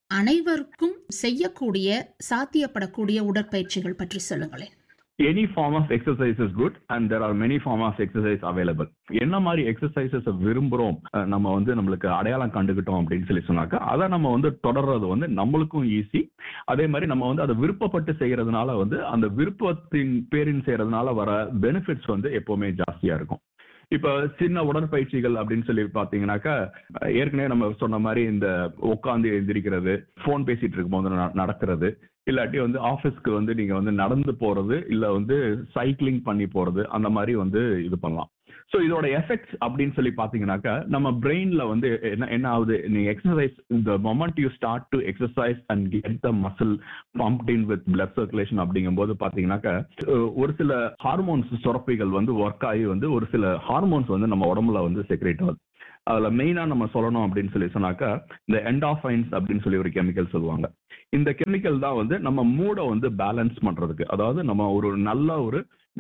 அனைவருக்கும் செய்யக்கூடிய சாத்தியப்படக்கூடிய உடற்பயிற்சிகள் பற்றி சொல்லுங்களேன். Any form of exercise is good and there are many form of exercise available. என்ன மாதிரி எக்ஸசைசஸ் விரும்புறோம் நம்ம வந்து நம்மளுக்கு அடையாளம் கண்டுகிட்டோம் அப்படின்னு சொல்லி சொன்னாக்கா அதை நம்ம வந்து தொடர்றது வந்து நம்மளுக்கும் ஈஸி. அதே மாதிரி நம்ம வந்து அதை விருப்பப்பட்டு செய்யறதுனால வந்து அந்த விருப்பத்தின் பேரின் செய்யறதுனால வர பெனிஃபிட்ஸ் வந்து எப்பவுமே ஜாஸ்தியா இருக்கும். இப்ப சின்ன உடற்பயிற்சிகள் அப்படின்னு சொல்லி பாத்தீங்கன்னாக்கா ஏற்கனவே நம்ம சொன்ன மாதிரி இந்த உட்காந்து எந்திரிக்கிறது, போன் பேசிட்டு இருக்கும் போது நடக்கிறது, இல்லாட்டி வந்து ஆஃபீஸ்க்கு வந்து நீங்க வந்து நடந்து போறது, இல்ல வந்து சைக்கிளிங் பண்ணி போறது, அந்த மாதிரி வந்து இது பண்ணலாம். ஸோ இதோட எஃபெக்ட்ஸ் அப்படின்னு சொல்லி பாத்தீங்கன்னாக்கா நம்ம பிரெயின்ல வந்து என்ன என்ன ஆகுது, நீங்க எக்ஸசைஸ் இந்த moment you start to exercise and get the muscle pumped in with blood circulation அப்படிங்கும் போது பாத்தீங்கன்னாக்கா ஒரு சில ஹார்மோன்ஸ் சுரப்பிகள் வந்து ஒர்க் ஆகி வந்து ஒரு சில ஹார்மோன்ஸ் வந்து நம்ம உடம்புல வந்து செக்ரேட் ஆகுது. அதுல மெயினா நம்ம சொல்லணும் அப்படின்னு சொல்லி சொன்னாக்கா இந்த என்டார்ஃபைன்ஸ் அப்படின்னு சொல்லி ஒரு கெமிக்கல் சொல்லுவாங்க. இந்த கெமிக்கல் தான் வந்து நம்ம மூடை வந்து பேலன்ஸ் பண்றதுக்கு, அதாவது நம்ம ஒரு நல்ல ஒரு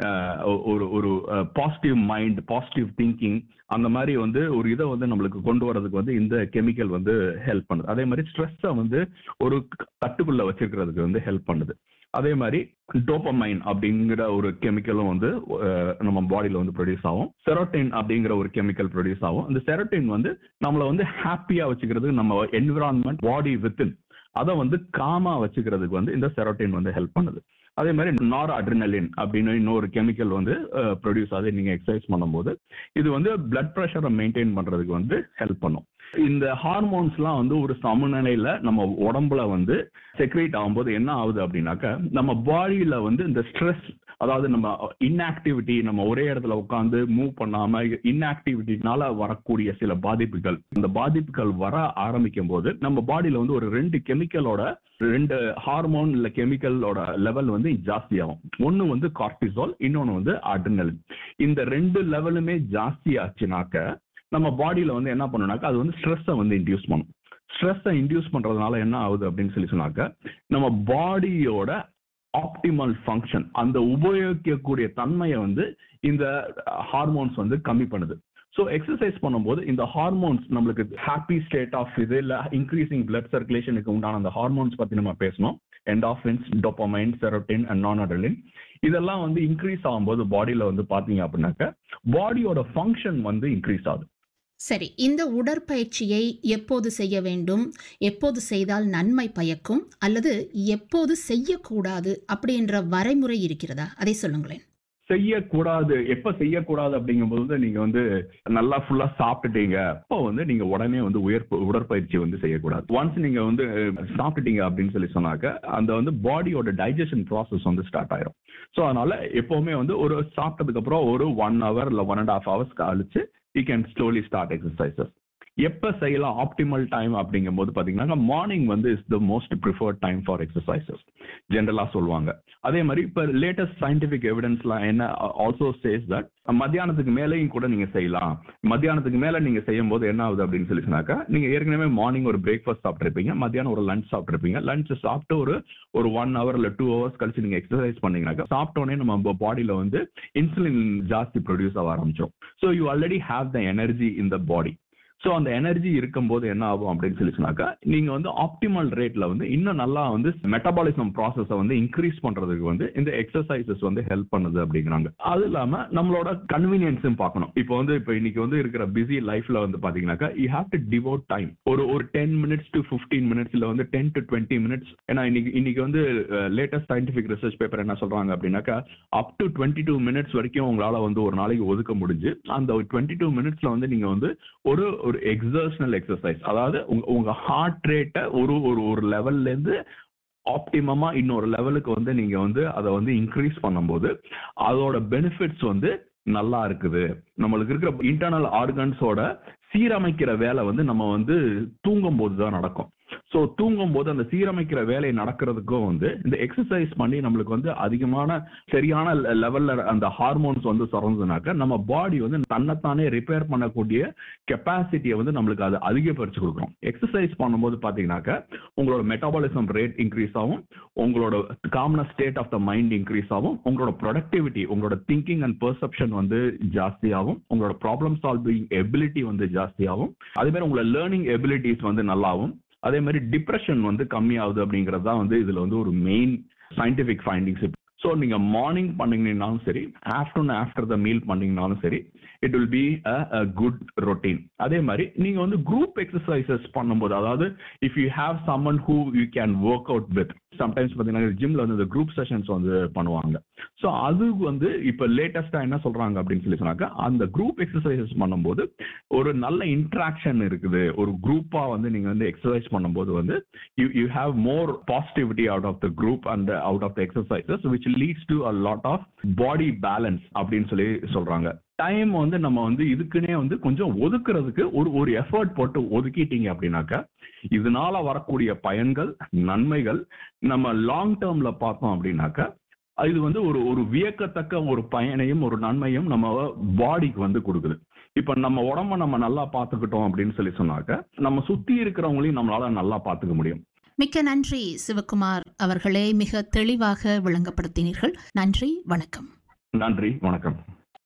ஒரு ஒரு பாசிட்டிவ் மைண்ட், பாசிட்டிவ் திங்கிங், அந்த மாதிரி வந்து ஒரு இதை வந்து நம்மளுக்கு கொண்டு வரதுக்கு வந்து இந்த கெமிக்கல் வந்து ஹெல்ப் பண்ணுது. அதே மாதிரி ஸ்ட்ரெஸ்ஸை வந்து ஒரு கட்டுக்குள்ள வச்சிருக்கிறதுக்கு வந்து ஹெல்ப் பண்ணுது. அதே மாதிரி டோபமைன் அப்படிங்கிற ஒரு கெமிக்கலும் வந்து நம்ம பாடியில வந்து ப்ரொடியூஸ் ஆகும். செரோட்டின் அப்படிங்கிற ஒரு கெமிக்கல் ப்ரொடியூஸ் ஆகும். இந்த செரோட்டின் வந்து நம்மளை வந்து ஹாப்பியா வச்சுக்கிறதுக்கு, நம்ம என்விரான்மெண்ட் பாடி வித்தின் அதை வந்து காமா வச்சுக்கிறதுக்கு வந்து இந்த செரோட்டின் வந்து ஹெல்ப் பண்ணுது. அதே மாதிரி நார் அட்ரினலின் அப்படின்னு இன்னொரு கெமிக்கல் வந்து ப்ரொடியூஸ் ஆகுது நீங்க எக்ஸசைஸ் பண்ணும்போது. இது வந்து பிளட் ப்ரெஷரை மெயின்டைன் பண்றதுக்கு வந்து ஹெல்ப் பண்ணும். இந்த ஹார்மோன்ஸ்லாம் வந்து ஒரு சமநிலையில நம்ம உடம்புல வந்து செக்ரேட் ஆகும்போது என்ன ஆகுது அப்படின்னாக்கா நம்ம பாடியில வந்து இந்த ஸ்ட்ரெஸ், அதாவது நம்ம இன்ஆக்டிவிட்டி, நம்ம ஒரே இடத்துல உட்காந்து மூவ் பண்ணாம இன்ஆக்டிவிட்டினால வரக்கூடிய சில பாதிப்புகள், இந்த பாதிப்புகள் வர ஆரம்பிக்கும் போது நம்ம பாடியில வந்து ஒரு ரெண்டு கெமிக்கலோட ரெண்டு ஹார்மோன் இல்ல கெமிக்கலோட லெவல் வந்து ஜாஸ்தி ஆகும். ஒன்னு வந்து கார்டிசால், இன்னொன்னு வந்து அட்ரினலின். இந்த ரெண்டு லெவலுமே ஜாஸ்தி ஆச்சுனாக்க நம்ம பாடியில வந்து என்ன பண்ணுனாக்கா அது வந்து ஸ்ட்ரெஸ்ஸை வந்து இன்டியூஸ் பண்ணும். ஸ்ட்ரெஸ்ஸை இன்டியூஸ் பண்றதுனால என்ன ஆகுது அப்படின்னு சொல்லி சொன்னாக்க நம்ம பாடியோட ஆப்டிமல் ஃபங்க்ஷன், அந்த உபயோகிக்கக்கூடிய தன்மையை வந்து இந்த ஹார்மோன்ஸ் வந்து கம்மி பண்ணுது. ஸோ எக்ஸசைஸ் பண்ணும்போது இந்த ஹார்மோன்ஸ் நம்மளுக்கு ஹாப்பி ஸ்டேட் ஆஃப் இது இல்லை இன்க்ரீசிங் பிளட் சர்க்குலேஷனுக்கு உண்டான அந்த ஹார்மோன்ஸ் பத்தி நம்ம பேசணும். என்டார்ஃபின்ஸ், டோபமைன், செரோட்டின் அண்ட் நார்அட்ரினலின் இதெல்லாம் வந்து இன்க்ரீஸ் ஆகும்போது பாடியில வந்து பாத்தீங்க அப்படின்னாக்க பாடியோட ஃபங்க்ஷன் வந்து இன்க்ரீஸ் ஆகுது. சரி, இந்த உடற்பயிற்சியை எப்போது செய்ய வேண்டும், எப்போது செய்தால் நன்மை பயக்கும், அல்லது எப்போது செய்யக்கூடாது அப்படின்ற வரைமுறை இருக்கிறதா? அதை சொல்லுங்களேன். செய்யக்கூடாது, எப்ப செய்யக்கூடாது அப்படிங்கும்போது நீங்க வந்து நல்லா ஃபுல்லா சாப்பிட்டுட்டீங்க அப்போ வந்து நீங்க உடனே வந்து உயர் உடற்பயிற்சி வந்து செய்யக்கூடாது. ஒன்ஸ் நீங்க வந்து சாப்பிட்டுட்டீங்க அப்படின்னு சொல்லி சொன்னாக்க அந்த வந்து பாடியோட டைஜஷன் ப்ராசஸ் வந்து ஸ்டார்ட் ஆயிரும். ஸோ அதனால எப்பவுமே வந்து ஒரு சாப்பிட்டதுக்கு அப்புறம் ஒரு ஒன் ஹவர் இல்ல ஒன் அண்ட் ஹாஃப் ஹவர்ஸ் கழிச்சு you can slowly start exercises. எப்ப செய்யலாம் ஆப்டிமல் டைம் அப்படிங்கும் போது பாத்தீங்கன்னா மார்னிங் வந்து is the most preferred time for exercises ஜென்ரலா சொல்லுவாங்க. அதே மாதிரி இப்ப லேட்டஸ்ட் சயின்டிபிக் எவிடன்ஸ்லாம் என்ன ஆல்சோ சேஸ் தட் மத்தியானத்துக்கு மேலேயும் கூட நீங்க செய்யலாம். மத்தியானத்துக்கு மேல நீங்க செய்யும் போது என்ன ஆகுது அப்படின்னு சொல்லி சொன்னாக்கா நீங்க ஏற்கனவே மார்னிங் ஒரு பிரேக்ஃபாஸ்ட் சாப்பிட்டுருப்பீங்க, மத்தியானம் ஒரு லஞ்ச் சாப்பிட்டுருப்பீங்க. லஞ்ச் சாப்பிட்டு ஒரு ஒரு ஒன் ஹவர் இல்ல டூ ஹவர்ஸ் கழிச்சு நீங்க எக்ஸசைஸ் பண்ணீங்கன்னாக்கா சாப்பிட்டோன்னே நம்ம பாடியில வந்து இன்சுலின் ஜாஸ்தி ப்ரொடியூஸ் ஆக ஆரம்பிச்சோம். So you already have the energy in the body. So அந்த எனர்ஜி இருக்கும்போது என்ன ஆகும் அப்படின்னு சொல்லி சொன்னாக்கா நீங்க வந்து ஆப்டிமல் ரேட்ல வந்து இன்னும் நல்லா வந்து மெட்டபாலிசம் ப்ராசஸை வந்து இன்க்ரீஸ் பண்றதுக்கு வந்து இந்த எக்ஸசைசஸ் வந்து ஹெல்ப் பண்ணுது அப்படிங்கிறாங்க. அது இல்லாம நம்மளோட கன்வீனியன்ஸும் பார்க்கணும். இப்போ வந்து இப்போ இன்னைக்கு வந்து இருக்கிற பிஸி லைஃப்ல வந்து பாத்தீங்கன்னாக்கா யூ ஹேவ் டு டிவோட் டைம். ஒரு ஒரு ten minutes to fifteen minutes இல்ல வந்து டென் டு டுவெண்ட்டி மினிட்ஸ். ஏன்னா இன்னைக்கு இன்னைக்கு வந்து லேட்டஸ்ட் சயின்டிபிக் ரிசர்ச் பேப்பர் என்ன சொல்றாங்க அப்படின்னாக்கா up to twenty two minutes வரைக்கும் உங்களால வந்து ஒரு நாளைக்கு ஒதுக்க முடிஞ்சு அந்த டுவெண்ட்டி டூ மினிட்ஸ்ல வந்து நீங்க வந்து ஒரு ஒரு எக்ஸர்ஷனல் எக்ஸசைஸ், அதாவது உங்க ஹார்ட் ரேட்டை ஒரு ஒரு ஒரு லெவல்ல இருந்து ஆப்டிமமா இன்னொரு லெவலுக்கு வந்து நீங்க வந்து அதை வந்து இன்க்ரீஸ் பண்ணும்போது அதோட பெனிஃபிட்ஸ் வந்து நல்லா இருக்குது. நம்மளுக்கு இருக்கிற இன்டர்னல் ஆர்கன்ஸோட சீரமைக்கிற வேலை வந்து நம்ம வந்து தூங்கும் போது தான் நடக்கும். ஸோ தூங்கும் போது அந்த சீரமைக்கிற வேலை நடக்கிறதுக்கும் வந்து இந்த எக்ஸசைஸ் பண்ணி நம்மளுக்கு வந்து அதிகமான சரியான லெவல்ல அந்த ஹார்மோன்ஸ் வந்து சுரந்ததுனாக்க நம்ம பாடி வந்து தன்னைத்தானே ரிப்பேர் பண்ணக்கூடிய கெப்பாசிட்டியை வந்து நம்மளுக்கு அதை அதிகப்படுத்தி கொடுக்குறோம். எக்ஸசைஸ் பண்ணும்போது பாத்தீங்கன்னாக்க உங்களோட மெட்டபாலிசம் ரேட் இன்க்ரீஸ் ஆகும், உங்களோட calmness state of the mind increase ஆகும், உங்களோட ப்ரொடக்டிவிட்டி, உங்களோட திங்கிங் அண்ட் பெர்செப்ஷன் வந்து ஜாஸ்தி ஆகும், உங்களோட ப்ராப்ளம் சால்விங் எபிலிட்டி வந்து ஜாஸ்தி ஆகும். அதே மாதிரி உங்களோட லேர்னிங் எபிலிட்டிஸ் வந்து நல்லாவும். அதே மாதிரி டிப்ரெஷன் வந்து கம்மியாகுது அப்படிங்கிறது தான் வந்து இதுல வந்து ஒரு மெயின் சயின்டிபிக் ஃபைண்டிங்ஸ். ஸோ நீங்க மார்னிங் பண்ணீங்கன்னாலும் சரி, ஆஃப்டர்நூன் ஆஃப்டர் த மீல் பண்ணீங்கன்னாலும் சரி, it will be a good routine. அதே மாதிரி நீங்க வந்து குரூப் எக்ஸசைசஸ் பண்ணும்போது, அதாவது if you have someone who you can work out with, sometimes பார்த்தீங்கன்னா ஜிம்ல வந்து இந்த குரூப் செஷன்ஸ் வந்து பண்ணுவாங்க. ஸோ அது வந்து இப்போ லேட்டஸ்டா என்ன சொல்றாங்க அப்படின்னு சொல்லி சொன்னாக்க, அந்த குரூப் எக்ஸசைசஸ் பண்ணும்போது ஒரு நல்ல இன்ட்ராக்ஷன் இருக்குது. ஒரு குரூப்பா வந்து நீங்க வந்து எக்ஸசைஸ் பண்ணும்போது வந்து you you have more positivity out of the group and out of the exercises which leads to a lot of body balance அப்படின்னு சொல்லி சொல்றாங்க. டைம் வந்து நம்ம வந்து இதுக்குன்னே வந்து கொஞ்சம் ஒதுக்குறதுக்கு ஒரு ஒரு எஃபர்ட் போட்டு ஒதுக்கிட்டீங்க அப்படின்னாக்கா, இதனால வரக்கூடிய பயன்கள், நன்மைகள் நம்ம லாங் டேர்ம்ல பார்த்தோம் அப்படின்னாக்கா, இது வந்து ஒரு ஒரு வியக்கத்தக்க ஒரு பயனையும் ஒரு நன்மையும் நம்ம பாடிக்கு வந்து கொடுக்குது. இப்ப நம்ம உடம்ப நம்ம நல்லா பார்த்துக்கிட்டோம் அப்படின்னு சொல்லி சொன்னாக்க, நம்ம சுத்தி இருக்கிறவங்களையும் நம்மளால நல்லா பார்த்துக்க முடியும். மிக்க நன்றி சிவகுமார் அவர்களே, மிக தெளிவாக விளங்கப்படுத்தினீர்கள். நன்றி, வணக்கம். நன்றி, வணக்கம்.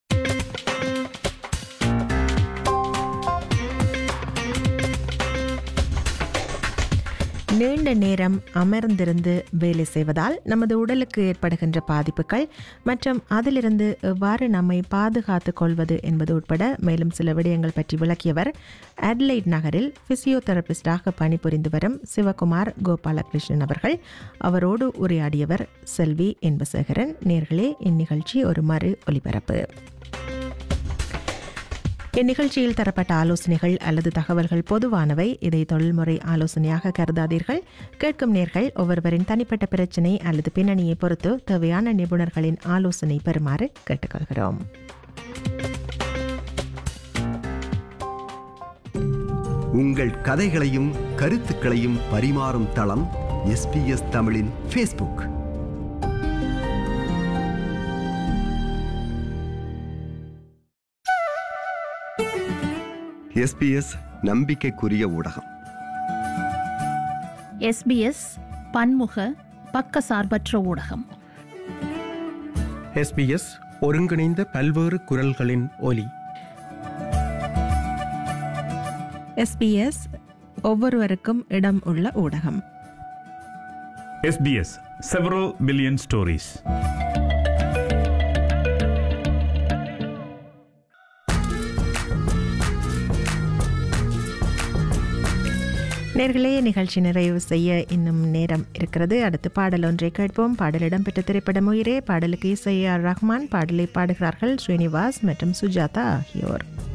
நீண்ட நேரம் அமர்ந்திருந்து வேலை செய்வதால் நமது உடலுக்கு ஏற்படுகின்ற பாதிப்புகள் மற்றும் அதிலிருந்து எவ்வாறு நம்மை பாதுகாத்துக் கொள்வது என்பது உட்பட மேலும் சில விடயங்கள் பற்றி விளக்கியவர் அட்லைட் நகரில் பிசியோதெரபிஸ்டாக பணிபுரிந்து வரும் சிவகுமார் கோபாலகிருஷ்ணன் அவர்கள். அவரோடு உரையாடியவர் செல்வி என்பசேகரன். நேர்களே, இந்நிகழ்ச்சி ஒரு மறு ஒலிபரப்பு. இந்நிகழ்ச்சியில் தரப்பட்ட ஆலோசனைகள் அல்லது தகவல்கள் பொதுவானவை. இதை தொழில்முறை ஆலோசனையாக கருதாதீர்கள். கேட்கும் நேர்கள் ஒவ்வொருவரின் தனிப்பட்ட பிரச்சினை அல்லது பின்னணியை பொறுத்து தேவையான நிபுணர்களின் ஆலோசனை பெறுமாறு கேட்டுக்கொள்கிறோம். உங்கள் கதைகளையும் கருத்துக்களையும் பரிமாறும் தளம் எஸ்பிஎஸ் தமிழின் ஃபேஸ்புக். எஸ்பிஎஸ் நம்பிக்கைக்குரிய ஊடகம். எஸ்பிஎஸ் பன்முக பக்கசார்பற்ற ஊடகம். எஸ்பிஎஸ் ஒருங்கிணைந்த பல்வேறு குரல்களின் ஒலி. எஸ்பிஎஸ் ஒவ்வொருவருக்கும் இடம் உள்ள ஊடகம். SBS several billion stories. நேர்களே, நிகழ்ச்சி நிறைவு செய்ய இன்னும் நேரம் இருக்கிறது. அடுத்து பாடல் ஒன்றை கேட்போம். பாடல் இடம்பெற்ற திரைப்படம் உயிரே. பாடலுக்கு இசை ஆர் ரஹ்மான். பாடலை பாடுகிறார்கள் ஸ்ரீனிவாஸ் மற்றும் சுஜாதா ஆகியோர்.